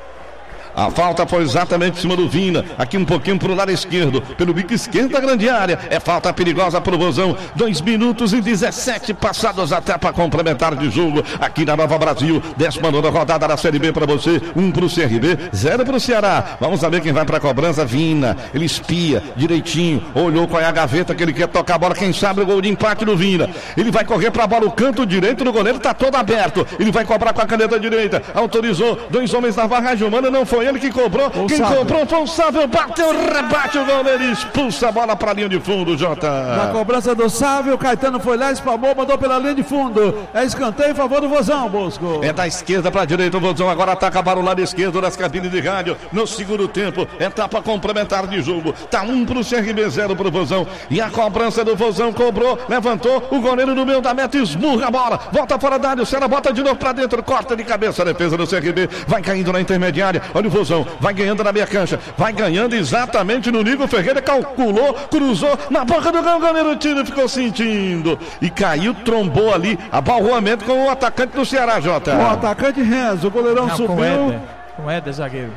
A falta foi exatamente em cima do Vina, aqui um pouquinho pro lado esquerdo, pelo bico esquerdo da grande área. É falta perigosa pro Vozão. dois minutos e dezessete passados até para complementar de jogo aqui na Nova Brasil. décima nona rodada da Série B para você. Um pro C R B, zero pro Ceará. Vamos saber quem vai pra cobrança. Vina, ele espia direitinho, olhou qual é a gaveta que ele quer tocar a bola. Quem sabe o gol de empate do Vina. Ele vai correr pra bola, o canto direito do goleiro tá todo aberto. Ele vai cobrar com a caneta direita. Autorizou, dois homens na barragem humana, não foi ele que cobrou, o quem Sávio. cobrou foi o Sávio, bateu, rebate o goleiro, expulsa a bola para a linha de fundo, Jota. Na cobrança do Sávio, Caetano foi lá, espalmou, mandou pela linha de fundo. É escanteio em favor do Vozão, Bosco. É da esquerda para a direita, o Vozão agora ataca para o lado esquerdo das cabines de rádio. No segundo tempo, etapa complementar de jogo. Tá um pro C R B, zero pro Vozão. E a cobrança do Vozão cobrou, levantou, o goleiro no meio da meta esmurra a bola, volta fora da área, o Ceará bota de novo para dentro, corta de cabeça a defesa do C R B, vai caindo na intermediária. Olha o Vozão. Vai ganhando na meia cancha, vai ganhando exatamente no Nico Ferreira, calculou, cruzou na boca do gol, o goleiro tiro ficou sentindo e caiu, trombou ali, abalroamento com o atacante do Ceará, Jota. O atacante Renzo, o goleirão Não, subiu. Com o Éder, com o Éder, zagueiro.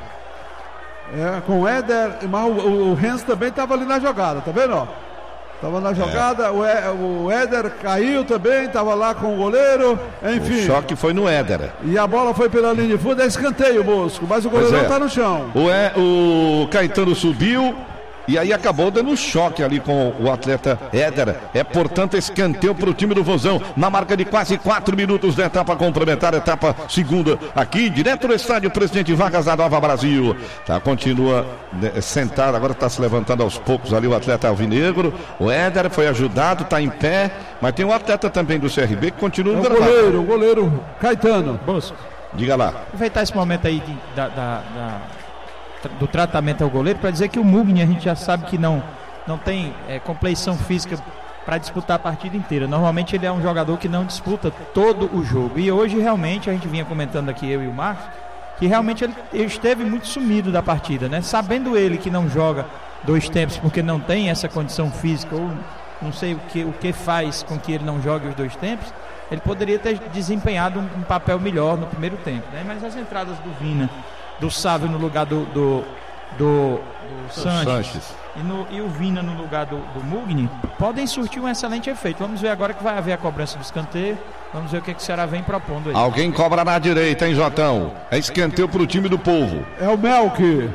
É, com o Éder, mas o, o, o Renzo também estava ali na jogada, tá vendo, ó? Tava na jogada, é. o, é, o Éder caiu também, tava lá com o goleiro, enfim. O choque foi no Éder. E a bola foi pela linha de fundo, é escanteio, Bosco, mas o goleirão é. tá no chão. O, é, o Caetano subiu e aí acabou dando choque ali com o atleta Éder. É, portanto, escanteio para o time do Vozão, na marca de quase quatro minutos da etapa complementar, etapa segunda, aqui, direto do estádio Presidente Vargas da Nova Brasil. Tá, continua né, sentado, agora está se levantando aos poucos ali o atleta alvinegro. O Éder foi ajudado, está em pé, mas tem um atleta também do C R B que continua é o gravado. goleiro, o goleiro Caetano. Bosco. Diga lá. Aproveitar esse momento aí de, da, da, da... do tratamento ao goleiro, para dizer que o Mugni a gente já sabe que não, não tem é, compleição física para disputar a partida inteira. Normalmente ele é um jogador que não disputa todo o jogo. E hoje realmente a gente vinha comentando aqui, eu e o Marcos, que realmente ele, ele esteve muito sumido da partida, né? Sabendo ele que não joga dois tempos porque não tem essa condição física, ou não sei o que, o que faz com que ele não jogue os dois tempos, ele poderia ter desempenhado um, um papel melhor no primeiro tempo, né? Mas as entradas do Vina, do Sávio no lugar do, do, do, do Sanches, Sanches. E, no, e o Vina no lugar do, do Mugni podem surtir um excelente efeito. Vamos ver agora que vai haver a cobrança do escanteio. Vamos ver o que, que o Ceará vem propondo aí. Alguém cobra na direita, hein, Jotão? É escanteio pro time do povo. É o Melk.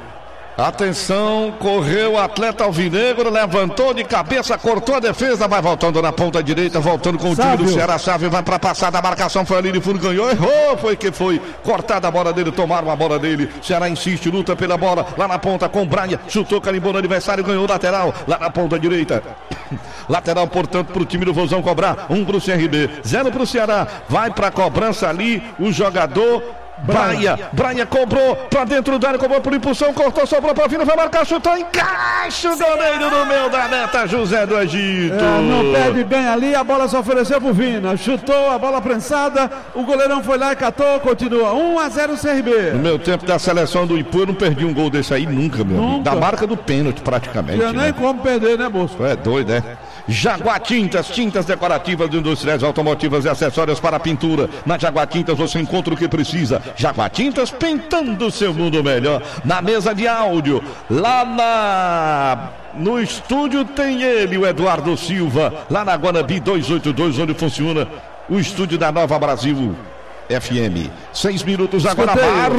Atenção, correu o atleta alvinegro, levantou de cabeça, cortou a defesa, vai voltando na ponta direita, voltando com o Sávio. Time do Ceará. Sávio vai para passar da marcação, foi ali de fundo, ganhou, errou, foi que foi, cortada a bola dele, tomaram a bola dele, Ceará insiste, luta pela bola, lá na ponta com Braia, chutou, carimbou no adversário, ganhou o lateral, lá na ponta direita, lateral, portanto, pro time do Vozão cobrar, um pro C R B, zero pro Ceará, vai pra cobrança ali, o jogador Braia, Braia cobrou pra dentro da área, cobrou por impulsão, cortou, sobrou pra Vina, vai marcar, chutou, encaixa o goleiro no meio da meta, José do Egito. É, não perde bem ali, a bola se ofereceu pro Vina, chutou, a bola prensada, o goleirão foi lá e catou, continua, um a zero C R B. No meu tempo da seleção do Ipu, eu não perdi um gol desse aí nunca, meu nunca. Amigo. Da marca do pênalti, praticamente. Não tinha nem né? como perder, né, Bolso? É doido, né? Jaguar Tintas, tintas decorativas, industriais, automotivas e acessórios para pintura. Na Jaguar Tintas você encontra o que precisa. Jaguar Tintas, pintando o seu mundo melhor. Na mesa de áudio, lá na... no estúdio tem ele, o Eduardo Silva, lá na Guanabi duzentos e oitenta e dois, onde funciona o estúdio da Nova Brasil F M. Seis minutos agora,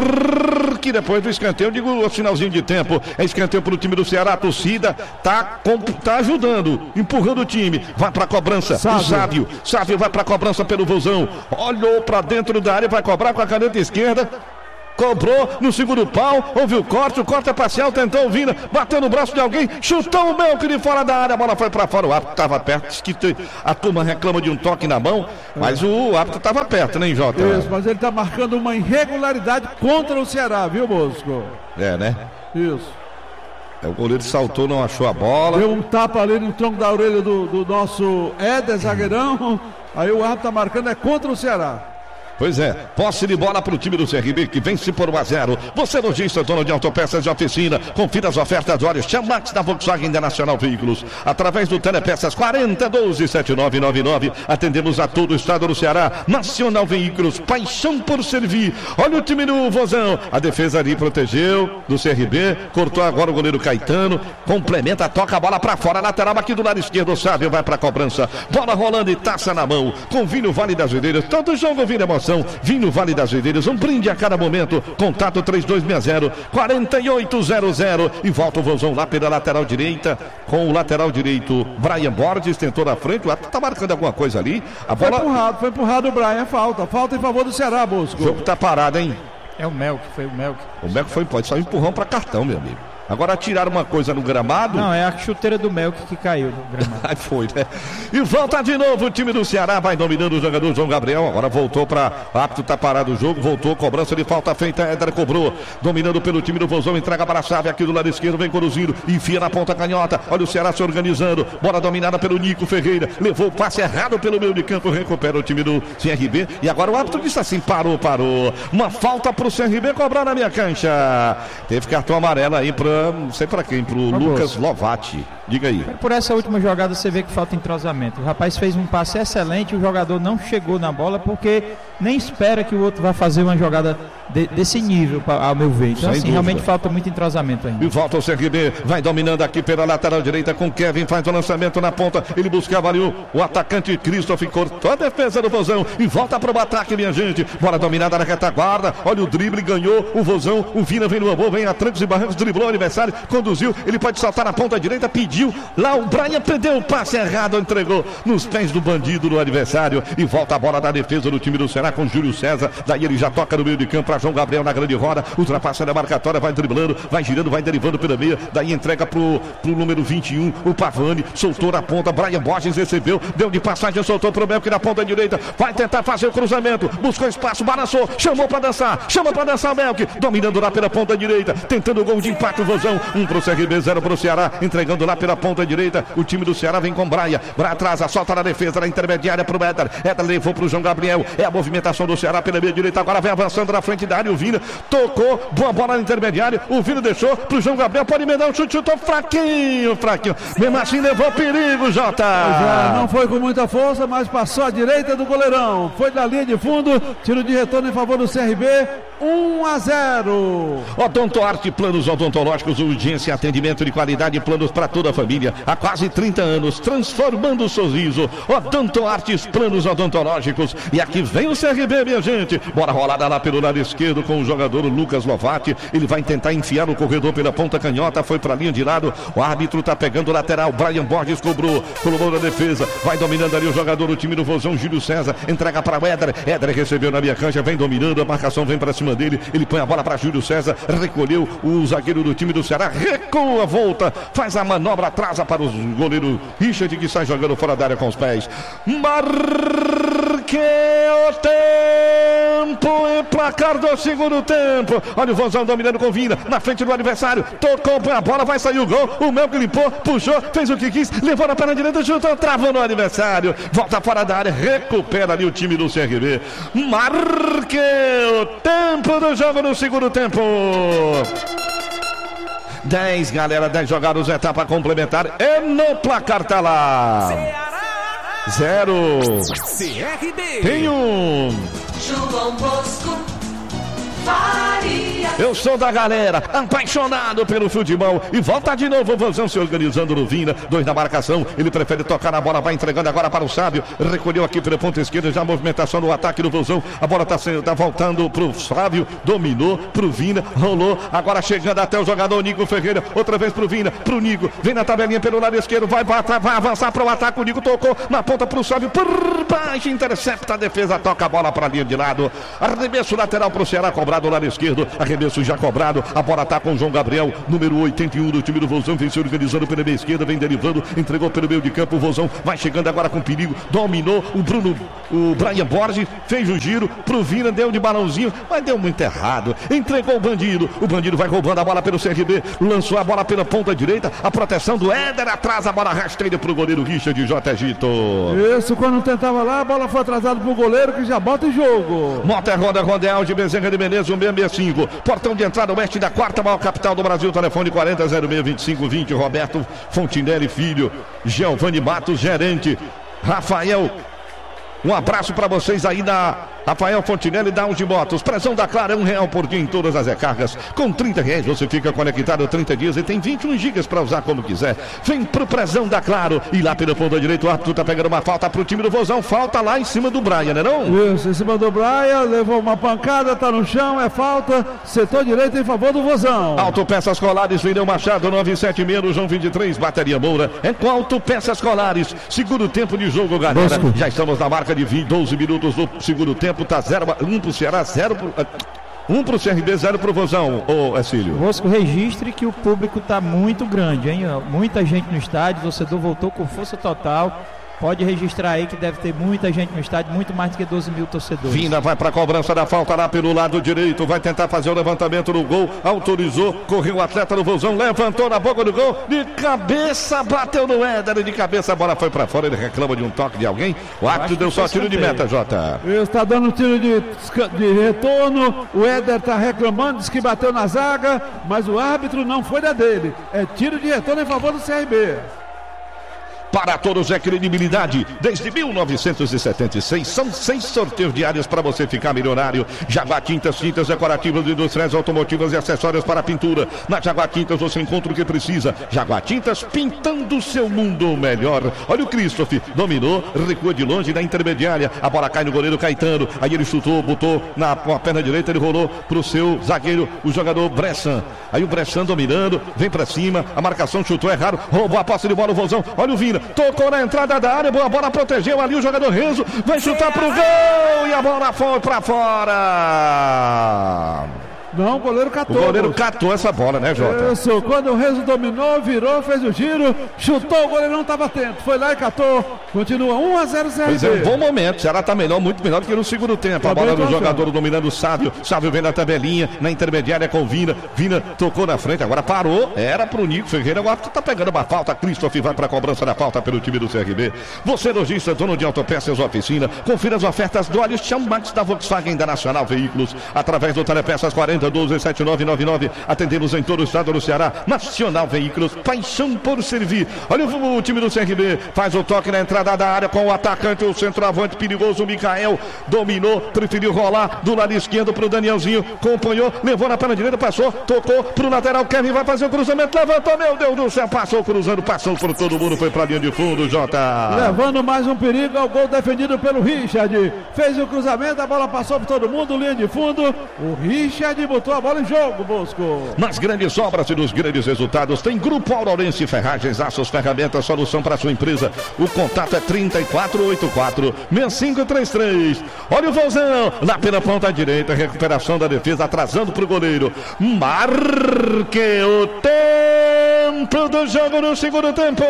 que depois do escanteio, eu digo o finalzinho de tempo, é escanteio para o time do Ceará, a torcida tá, tá ajudando, empurrando o time, vai para a cobrança, Sávio. o Sávio, Sávio vai para a cobrança pelo Vozão, olhou para dentro da área, vai cobrar com a caneta esquerda, cobrou no segundo pau, houve o corte, o corte é parcial, tentou o Vina, bateu no braço de alguém, chutou o Melk de fora da área, a bola foi para fora, o árbitro estava perto, diz que te, a turma reclama de um toque na mão, mas o árbitro estava perto, né, Jota? Isso, mas ele está marcando uma irregularidade contra o Ceará, viu, Bosco? É, né? Isso. É, o goleiro saltou, não achou a bola. Deu um tapa ali no tronco da orelha do, do nosso Éder, zagueirão, aí o árbitro está marcando, é contra o Ceará. Pois é, posse de bola para o time do C R B que vence por um a zero. Você lojista, dono de autopeças de oficina, confira as ofertas do óleo Chamax da Volkswagen Internacional Veículos. Através do Telepeças quarenta doze setenta e nove noventa e nove, atendemos a todo o estado do Ceará. Nacional Veículos, paixão por servir. Olha o time do Vozão, a defesa ali protegeu do C R B, cortou agora o goleiro Caetano, complementa, toca a bola para fora, lateral aqui do lado esquerdo, o Sávio vai para a cobrança. Bola rolando e taça na mão, com vinho Vale das Videiras, todo jogo vira emoção. Vinho Vale das Videiras, um brinde a cada momento. Contato três dois seis zero, quatro oito zero zero. E volta o Vozão lá pela lateral direita, com o lateral direito Brian Borges, tentou na frente, o árbitro tá marcando alguma coisa ali. A bola... Foi empurrado, foi empurrado o Brian, falta, falta em favor do Ceará, Bosco. O jogo tá parado, hein? É o Melk, foi o Melk. O Melk foi, pode só um empurrão para cartão, meu amigo. Agora tiraram uma coisa no gramado. Não, é a chuteira do Melk que caiu no gramado. Aí foi, né? E volta de novo o time do Ceará, vai dominando o jogador João Gabriel. Agora voltou para. O árbitro tá parado o jogo, voltou, cobrança de falta feita. Éder cobrou, dominando pelo time do Vozão, entrega para a chave aqui do lado esquerdo, vem conduzindo, enfia na ponta canhota. Olha o Ceará se organizando, bola dominada pelo Nico Ferreira, levou o passe errado pelo meio de campo, recupera o time do C R B. E agora o árbitro disse assim: parou, parou. Uma falta pro C R B cobrar na minha cancha. Teve cartão amarelo aí para. Não sei para quem, pro Lucas Lovati. Diga aí. Por essa última jogada você vê que falta entrosamento. O rapaz fez um passe excelente, o jogador não chegou na bola porque nem espera que o outro vá fazer uma jogada de, desse nível, ao meu ver. Então, Sem assim, dúvida. Realmente falta muito entrosamento ainda. E volta o C R B, vai dominando aqui pela lateral direita com Kevin, faz o lançamento na ponta. Ele buscava ali o, o atacante Christoph, cortou a defesa do Vozão e volta para o ataque, minha gente. Bola dominada na retaguarda. Olha o drible, ganhou o Vozão. O Vina vem no amor, vem a trancos e barrancos, driblou o adversário, conduziu. Ele pode saltar na ponta direita, pediu. Lá o Brian perdeu o passe errado, entregou nos pés do bandido do adversário. E volta a bola da defesa do time do Ceará com Júlio César. Daí ele já toca no meio de campo para João Gabriel na grande roda. Ultrapassa a marcatória, vai driblando, vai girando, vai derivando pela meia. Daí entrega pro, pro número vinte e um, o Pavani. Soltou na ponta, Brian Borges recebeu, deu de passagem, soltou pro Melk na ponta direita. Vai tentar fazer o cruzamento, buscou espaço, balançou, chamou para dançar, chama para dançar o Melk. Dominando lá pela ponta direita, tentando o gol de empate o Vozão. Um pro C R B, zero pro Ceará. Entregando lá pela ponta direita, o time do Ceará vem com Braia, Braia atrasa, solta na defesa, na intermediária pro Éder, Éder levou pro João Gabriel, é a movimentação do Ceará pela meia direita, agora vem avançando na frente da área, o Vina tocou, boa bola na intermediária, o Vina deixou pro João Gabriel, pode emendar um chute, chutou fraquinho, fraquinho, mesmo assim levou perigo, Jota. Já não foi com muita força, mas passou à direita do goleirão, foi da linha de fundo, tiro de retorno em favor do C R B, um a zero. Odontoarte, planos odontológicos, urgência, atendimento de qualidade, planos para toda a família, há quase trinta anos, transformando o sorriso. Odontoartes, planos odontológicos. E aqui vem o C R B, minha gente. Bora rolada lá pelo lado esquerdo com o jogador Lucas Lovati. Ele vai tentar enfiar no corredor pela ponta canhota. Foi para a linha de lado. O árbitro tá pegando o lateral. Brian Borges cobrou. Colocou na defesa. Vai dominando ali o jogador do time do Vozão, Júlio César. Entrega para o Éder. Éder recebeu na minha cancha. Vem dominando. A marcação vem para cima dele. Ele põe a bola para Júlio César. Recolheu o zagueiro do time do Ceará. Recua, volta. Faz a manobra, atrasa para o goleiro Richard, que sai jogando fora da área com os pés. Marque o tempo e placar do segundo tempo. Olha o Vozão dominando com Vina na frente do adversário. Tocou a bola, vai sair o gol. O Melk limpou, puxou, fez o que quis, levou na perna direita, chutou, travou no adversário. Volta fora da área, recupera ali o time do C R B. Marque o tempo do jogo no segundo tempo. dez, galera, dez jogados, etapa complementar. E no placar tá lá. Zero. C R B. Tem um. João Bosco Faria. Eu sou da galera, apaixonado pelo futebol. E volta de novo o Vozão se organizando no Vina. Dois na marcação, ele prefere tocar na bola. Vai entregando agora para o Sábio. Recolheu aqui pela ponta esquerda, já a movimentação no ataque do Vozão. A bola tá, tá voltando pro Sábio. Dominou pro Vina, rolou. Agora chegando até o jogador Nico Ferreira. Outra vez pro Vina, pro Nico. Vem na tabelinha pelo lado esquerdo. Vai, vai, vai avançar pro ataque. O Nico tocou na ponta pro Sábio. Por baixo, intercepta a defesa. Toca a bola pra linha de lado. Arremesso lateral pro Ceará, cobrado do lado esquerdo. Arremesso já cobrado. A bola tá com o João Gabriel, número oitenta e um do time do Vozão. Vem se organizando pela meia esquerda, vem derivando, entregou pelo meio de campo. O Vozão vai chegando agora com perigo. Dominou o Bruno, o Brian Borges, fez o giro pro Vina, deu de balãozinho, mas deu muito errado. Entregou o Bandido. O Bandido vai roubando a bola pelo C R B. Lançou a bola pela ponta direita. A proteção do Éder atrás. A bola rasteira pro goleiro Richard J. Gito. Isso, quando tentava lá, a bola foi atrasada pro goleiro que já bota em jogo. Mota Roda Rodel de Bezerra de Menezes, um seis seis cinco. Portão de entrada oeste da quarta maior capital do Brasil. Telefone quarenta zero seis vinte e cinco vinte. Roberto Fontinelli Filho. Giovanni Matos, gerente. Rafael, um abraço para vocês aí da Rafael Fontinelli, Down de Motos. Pressão da Clara, um real por dia em todas as recargas. Com trinta reais você fica conectado trinta dias e tem vinte e um gigas para usar como quiser. Vem pro Pressão da Claro. E lá pelo ponto direito, o árbitro tá pegando uma falta pro time do Vozão. Falta lá em cima do Brian, né não? Isso, em cima do Brian, levou uma pancada, tá no chão, é falta. Setor direito em favor do Vozão. Autopeças Colares, Vineu Machado, nove sete seis, no João vinte e três, Bateria Moura. É com Autopeças Colares. Segundo tempo de jogo, galera. Bosco. Já estamos na marca de vinte, doze minutos do segundo tempo. Tá zero, um pro Ceará, zero pro... Um pro C R B, zero pro Vozão, ô Exílio. Bosco, registre que o público tá muito grande, hein? Muita gente no estádio, o torcedor voltou com força total. Pode registrar aí que deve ter muita gente no estádio, muito mais do que doze mil torcedores. Vina vai para a cobrança da falta lá pelo lado direito, vai tentar fazer o levantamento no gol, autorizou, correu o atleta do Vozão, levantou na boca do gol, de cabeça, bateu no Éder, de cabeça a bola foi para fora, ele reclama de um toque de alguém, o árbitro deu só tiro de meta, Jota. Ele está dando tiro de, de retorno, o Éder está reclamando, diz que bateu na zaga, mas o árbitro não foi da dele, é tiro de retorno em favor do C R B. Para todos é credibilidade. Desde mil novecentos e setenta e seis, são seis sorteios diários para você ficar milionário. Jaguar Tintas, tintas decorativas, industriais, automotivas e acessórios para pintura. Na Jaguar Tintas você encontra o que precisa. Jaguar Tintas, pintando o seu mundo melhor. Olha o Christoph, dominou, recua de longe na intermediária. A bola cai no goleiro Caetano. Aí ele chutou, botou na, na perna direita, ele rolou para o seu zagueiro, o jogador Bressan. Aí o Bressan dominando, vem para cima, a marcação chutou errado, roubou a posse de bola o Vozão. Olha o Vina. Tocou na entrada da área, boa bola, protegeu ali o jogador Renzo, vai chutar pro gol e a bola foi pra fora. Não, o goleiro catou. O goleiro catou essa bola, né, Jota? Isso, quando o Renzo dominou, virou, fez o giro, chutou, o goleiro não estava atento, foi lá e catou. Continua um a zero C R B. Pois é, um bom momento, o Ceará tá melhor, muito melhor do que no segundo tempo. A bola do jogador dominando o Sávio, Sávio vem na tabelinha, na intermediária com o Vina, Vina tocou na frente, agora parou, era pro Nico Ferreira, agora tá pegando uma falta, Christoph vai pra cobrança da falta pelo time do C R B. Você lojista, dono de autopeças oficina, confira as ofertas do óleo Chão Max da Volkswagen da Nacional Veículos, através do Telepeças quarenta doze sete nove nove nove. Atendemos em todo o estado do Ceará. Nacional Veículos, paixão por servir. Olha o, o time do C R B, faz o toque na entrada da área com o atacante, o centroavante perigoso, o Mikael. Dominou, preferiu rolar do lado esquerdo pro Danielzinho. Acompanhou, levou na perna direita, passou, tocou pro lateral. Kevin vai fazer o cruzamento, levantou, meu Deus do céu, passou cruzando, passou por todo mundo, foi pra linha de fundo, Jota. Levando mais um perigo ao gol defendido pelo Richard. Fez o cruzamento, a bola passou por todo mundo, linha de fundo. O Richard botou a bola em jogo, Bosco. Nas grandes obras e nos grandes resultados tem Grupo Aurorense Ferragens, Aços, Ferramentas, solução para sua empresa. O contato é trinta e quatro oitenta e quatro, sessenta e cinco trinta e três. Olha o Vozão, lá pela ponta direita, recuperação da defesa, atrasando para o goleiro. Marque o tempo do jogo no segundo tempo.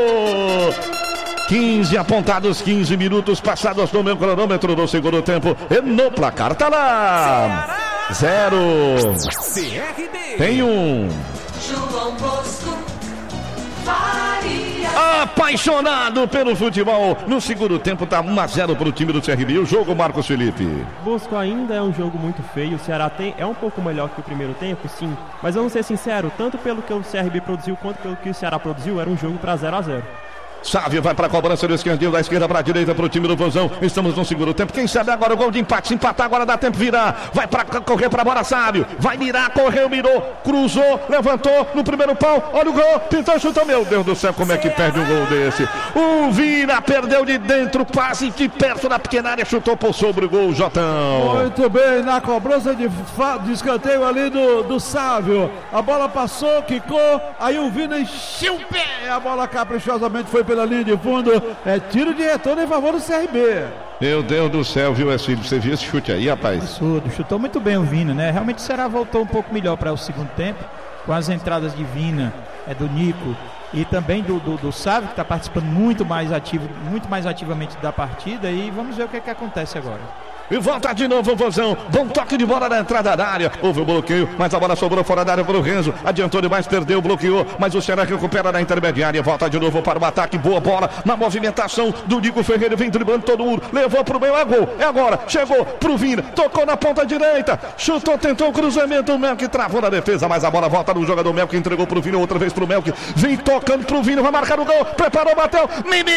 quinze apontados, quinze minutos passados no meu cronômetro do segundo tempo. E no placar tá lá. Zero. C R B. Tem um. João Bosco Faria. apaixonado pelo futebol. No segundo tempo tá um a zero pro time do C R B. O jogo, Marcos Felipe. Bosco, ainda é um jogo muito feio. O Ceará tem, é um pouco melhor que o primeiro tempo, sim. Mas vamos ser sinceros, tanto pelo que o C R B produziu quanto pelo que o Ceará produziu, era um jogo para zero a zero. Sávio vai para a cobrança do esquerdinho, da esquerda para a direita para o time do Vozão. Estamos no segundo tempo. Quem sabe agora o gol de empate. Se empatar agora dá tempo de virar. Vai para correr para a bola, Sávio. Vai mirar, correu, mirou, cruzou, levantou no primeiro pau. Olha o gol, pintou, chutou. Meu Deus do céu, como é que perde um gol desse? O Vira perdeu de dentro, quase de perto da pequena área, chutou por sobre o gol, Jotão. Muito bem, na cobrança de, de escanteio ali do, do Sávio. A bola passou, quicou, aí o Vina encheu o pé. A bola caprichosamente foi pela linha de fundo. É tiro de retorno em favor do C R B. Meu Deus do céu, viu, Ercílio? Você viu esse chute aí, rapaz? Absurdo, chutou muito bem o Vina, né? Realmente o Ceará voltou um pouco melhor para o segundo tempo, com as entradas de Vina, é, do Nico e também do, do, do Sávio, que está participando muito mais ativo, muito mais ativamente da partida. E vamos ver o que, é que acontece agora. E volta de novo o Vozão. Bom toque de bola na entrada da área. Houve o bloqueio, mas a bola sobrou fora da área para o Renzo. Adiantou demais, perdeu, bloqueou. Mas o Ceará recupera na intermediária. Volta de novo para o ataque. Boa bola na movimentação do Nico Ferreira. Vem driblando todo mundo. Levou para o meio. É gol. É agora. Chegou para o Vina. Tocou na ponta direita. Chutou, tentou o cruzamento. O Melk travou na defesa. Mas a bola volta no jogador Melk. Entregou para o Vina. Outra vez para o Melk. Vem tocando para o Vina. Vai marcar o gol. Preparou, bateu.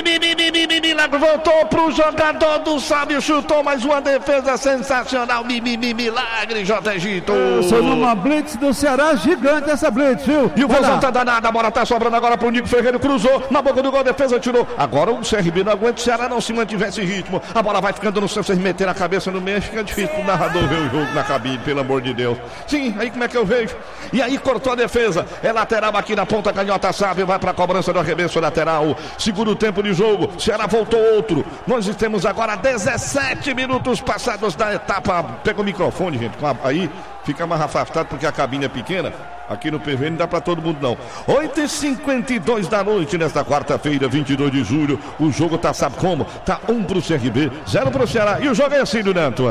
Milagre. Voltou para o jogador do Sábio. Chutou mais uma defesa sensacional. Mimimi, milagre, J. Egito. Sou numa blitz do Ceará, gigante essa blitz, viu? E o Vozão tá danado, a bola tá sobrando agora pro Nico Ferreira, cruzou, na boca do gol, a defesa tirou. Agora o C R B não aguenta, o Ceará não se mantivesse ritmo. A bola vai ficando no seu, vocês meteram a cabeça no meio, fica difícil pro narrador ver o jogo na cabine, pelo amor de Deus. Sim, aí como é que eu vejo? E aí cortou a defesa, é lateral aqui na ponta, canhota, sabe, vai pra cobrança do arremesso lateral. Segundo tempo de jogo, Ceará voltou outro. Nós temos agora dezessete minutos passados da etapa. Pega o microfone, gente, aí fica mais afastado porque a cabine é pequena. Aqui no P V não dá pra todo mundo não. oito e cinquenta e dois da noite nesta quarta-feira, vinte e dois de julho. O jogo tá, sabe como? Tá um pro C R B, zero pro Ceará. E o jogo é assim, Neto.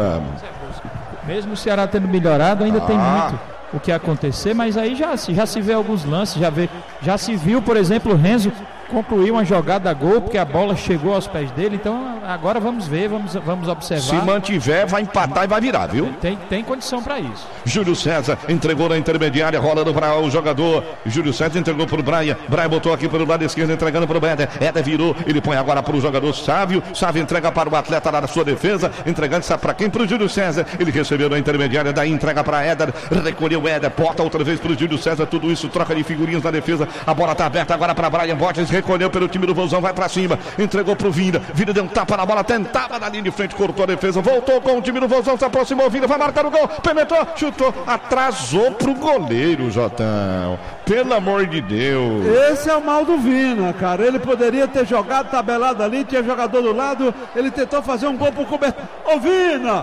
Mesmo o Ceará tendo melhorado, ainda ah. tem muito o que acontecer, mas aí já, já se vê alguns lances, já, vê, já se viu, por exemplo, o Renzo concluiu uma jogada a gol, porque a bola chegou aos pés dele. Então agora vamos ver, vamos, vamos observar. Se mantiver, vai empatar e vai virar, viu? Tem, tem condição para isso. Júlio César entregou na intermediária, rolando para o jogador. Júlio César entregou para o Brian. Brian botou aqui pelo lado esquerdo, entregando para o Éder. Éder virou, ele põe agora para o jogador Sávio. Sávio entrega para o atleta lá na sua defesa, entregando para quem? Para o Júlio César. Ele recebeu na intermediária, daí entrega para Éder, recolheu o Éder, bota outra vez para o Júlio César. Tudo isso, troca de figurinhas na defesa. A bola está aberta agora para Brian Borges, recolheu pelo time do Vozão, vai pra cima, entregou pro Vinda, Vinda deu um tapa na bola, tentava na linha de frente, cortou a defesa, voltou com o time do Vozão, se aproximou, Vinda vai marcar o gol, penetrou, chutou, atrasou pro goleiro, Jotão, pelo amor de Deus. Esse é o mal do Vina, cara, ele poderia ter jogado tabelado ali, tinha jogador do lado, ele tentou fazer um gol pro cobertor. Ô Vina,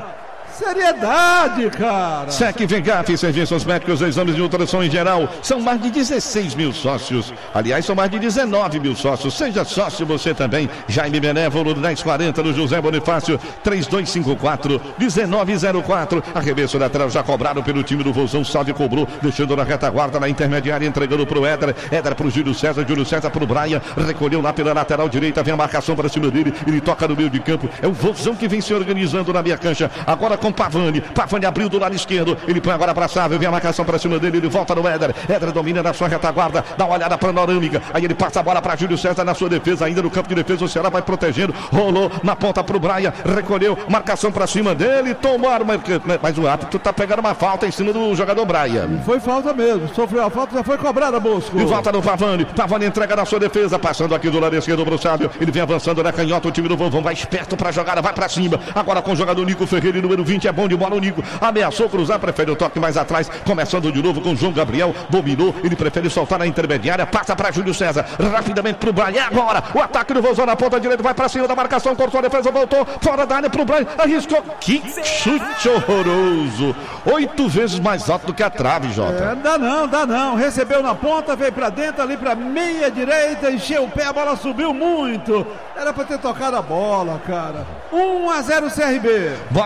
seriedade, cara. S E C Vengaf, serviços médicos, exames de ultrassom em geral. São mais de dezesseis mil sócios. Aliás, são mais de dezenove mil sócios. Seja sócio você também. Jaime Benévolo, dez quarenta do José Bonifácio, três dois cinco quatro, um nove zero quatro. Arremesso lateral já cobrado pelo time do Vozão. Salve cobrou, deixando na retaguarda, na intermediária, entregando pro Éder. Éder pro Júlio César, Júlio César pro Brian. Recolheu lá pela lateral direita, vem a marcação para cima dele. Ele toca no meio de campo. É o Vozão que vem se organizando na minha cancha. Agora com Pavani, Pavani abriu do lado esquerdo, ele põe agora para Sávio, vem a marcação para cima dele, ele volta no Éder, Éder domina na sua retaguarda, dá uma olhada panorâmica, aí ele passa a bola para Júlio César na sua defesa, ainda no campo de defesa, o Ceará vai protegendo, rolou na ponta pro Brian, recolheu, marcação para cima dele, tomou a arma, mas o árbitro tá pegando uma falta em cima do jogador Brian. Foi falta mesmo, sofreu a falta, já foi cobrada, Bosco. E volta no Pavani, Pavani entrega na sua defesa, passando aqui do lado esquerdo pro Sávio, ele vem avançando na canhota, o time do Vovão vai esperto pra jogada, vai pra cima, agora com o jogador Nico Ferreira, número vinte, é bom de bola o Nico, ameaçou cruzar, prefere o toque mais atrás, começando de novo com o João Gabriel, dominou, ele prefere soltar na intermediária, passa para Júlio César, rapidamente pro Brian, agora o ataque do Vozão na ponta direita, vai para cima da marcação, cortou a defesa, voltou, fora da área pro Brian, arriscou, que chute horroroso, oito vezes mais alto do que a trave, Jota. É, dá não, dá não, recebeu na ponta, veio para dentro, ali para meia direita, encheu o pé, a bola subiu muito, era para ter tocado a bola, cara. um a zero C R B. Bola rolando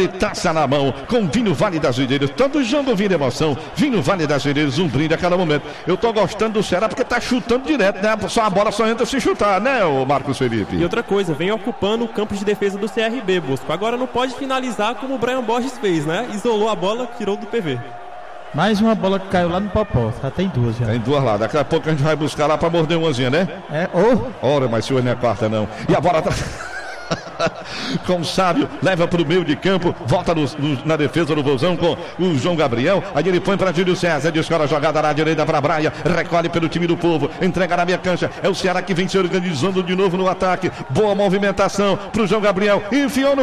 de taça na mão, com vinho Vale das Videiras. Tanto Jambo Vinho Emoção, vinho Vale das Videiras, um brinde a cada momento. Eu tô gostando do Ceará porque tá chutando direto, né? Só a bola só entra se chutar, né, o Marcos Felipe? E outra coisa, vem ocupando o campo de defesa do C R B, Bosco. Agora não pode finalizar como o Brian Borges fez, né? Isolou a bola, tirou do P V. Mais uma bola que caiu lá no Popó. Já tem duas já. Tem duas lá. Daqui a pouco a gente vai buscar lá pra morder umazinha, né? É, ou... Oh. Ora, mas se hoje não é quarta, não. E a bola tá... com o Sábio, leva para o meio de campo, volta no, no, na defesa do Vozão com o João Gabriel, aí ele põe para Júlio César, descola a jogada na direita para Braia, recolhe pelo time do Povo, entrega na minha cancha, é o Ceará que vem se organizando de novo no ataque, boa movimentação para o João Gabriel, enfiou no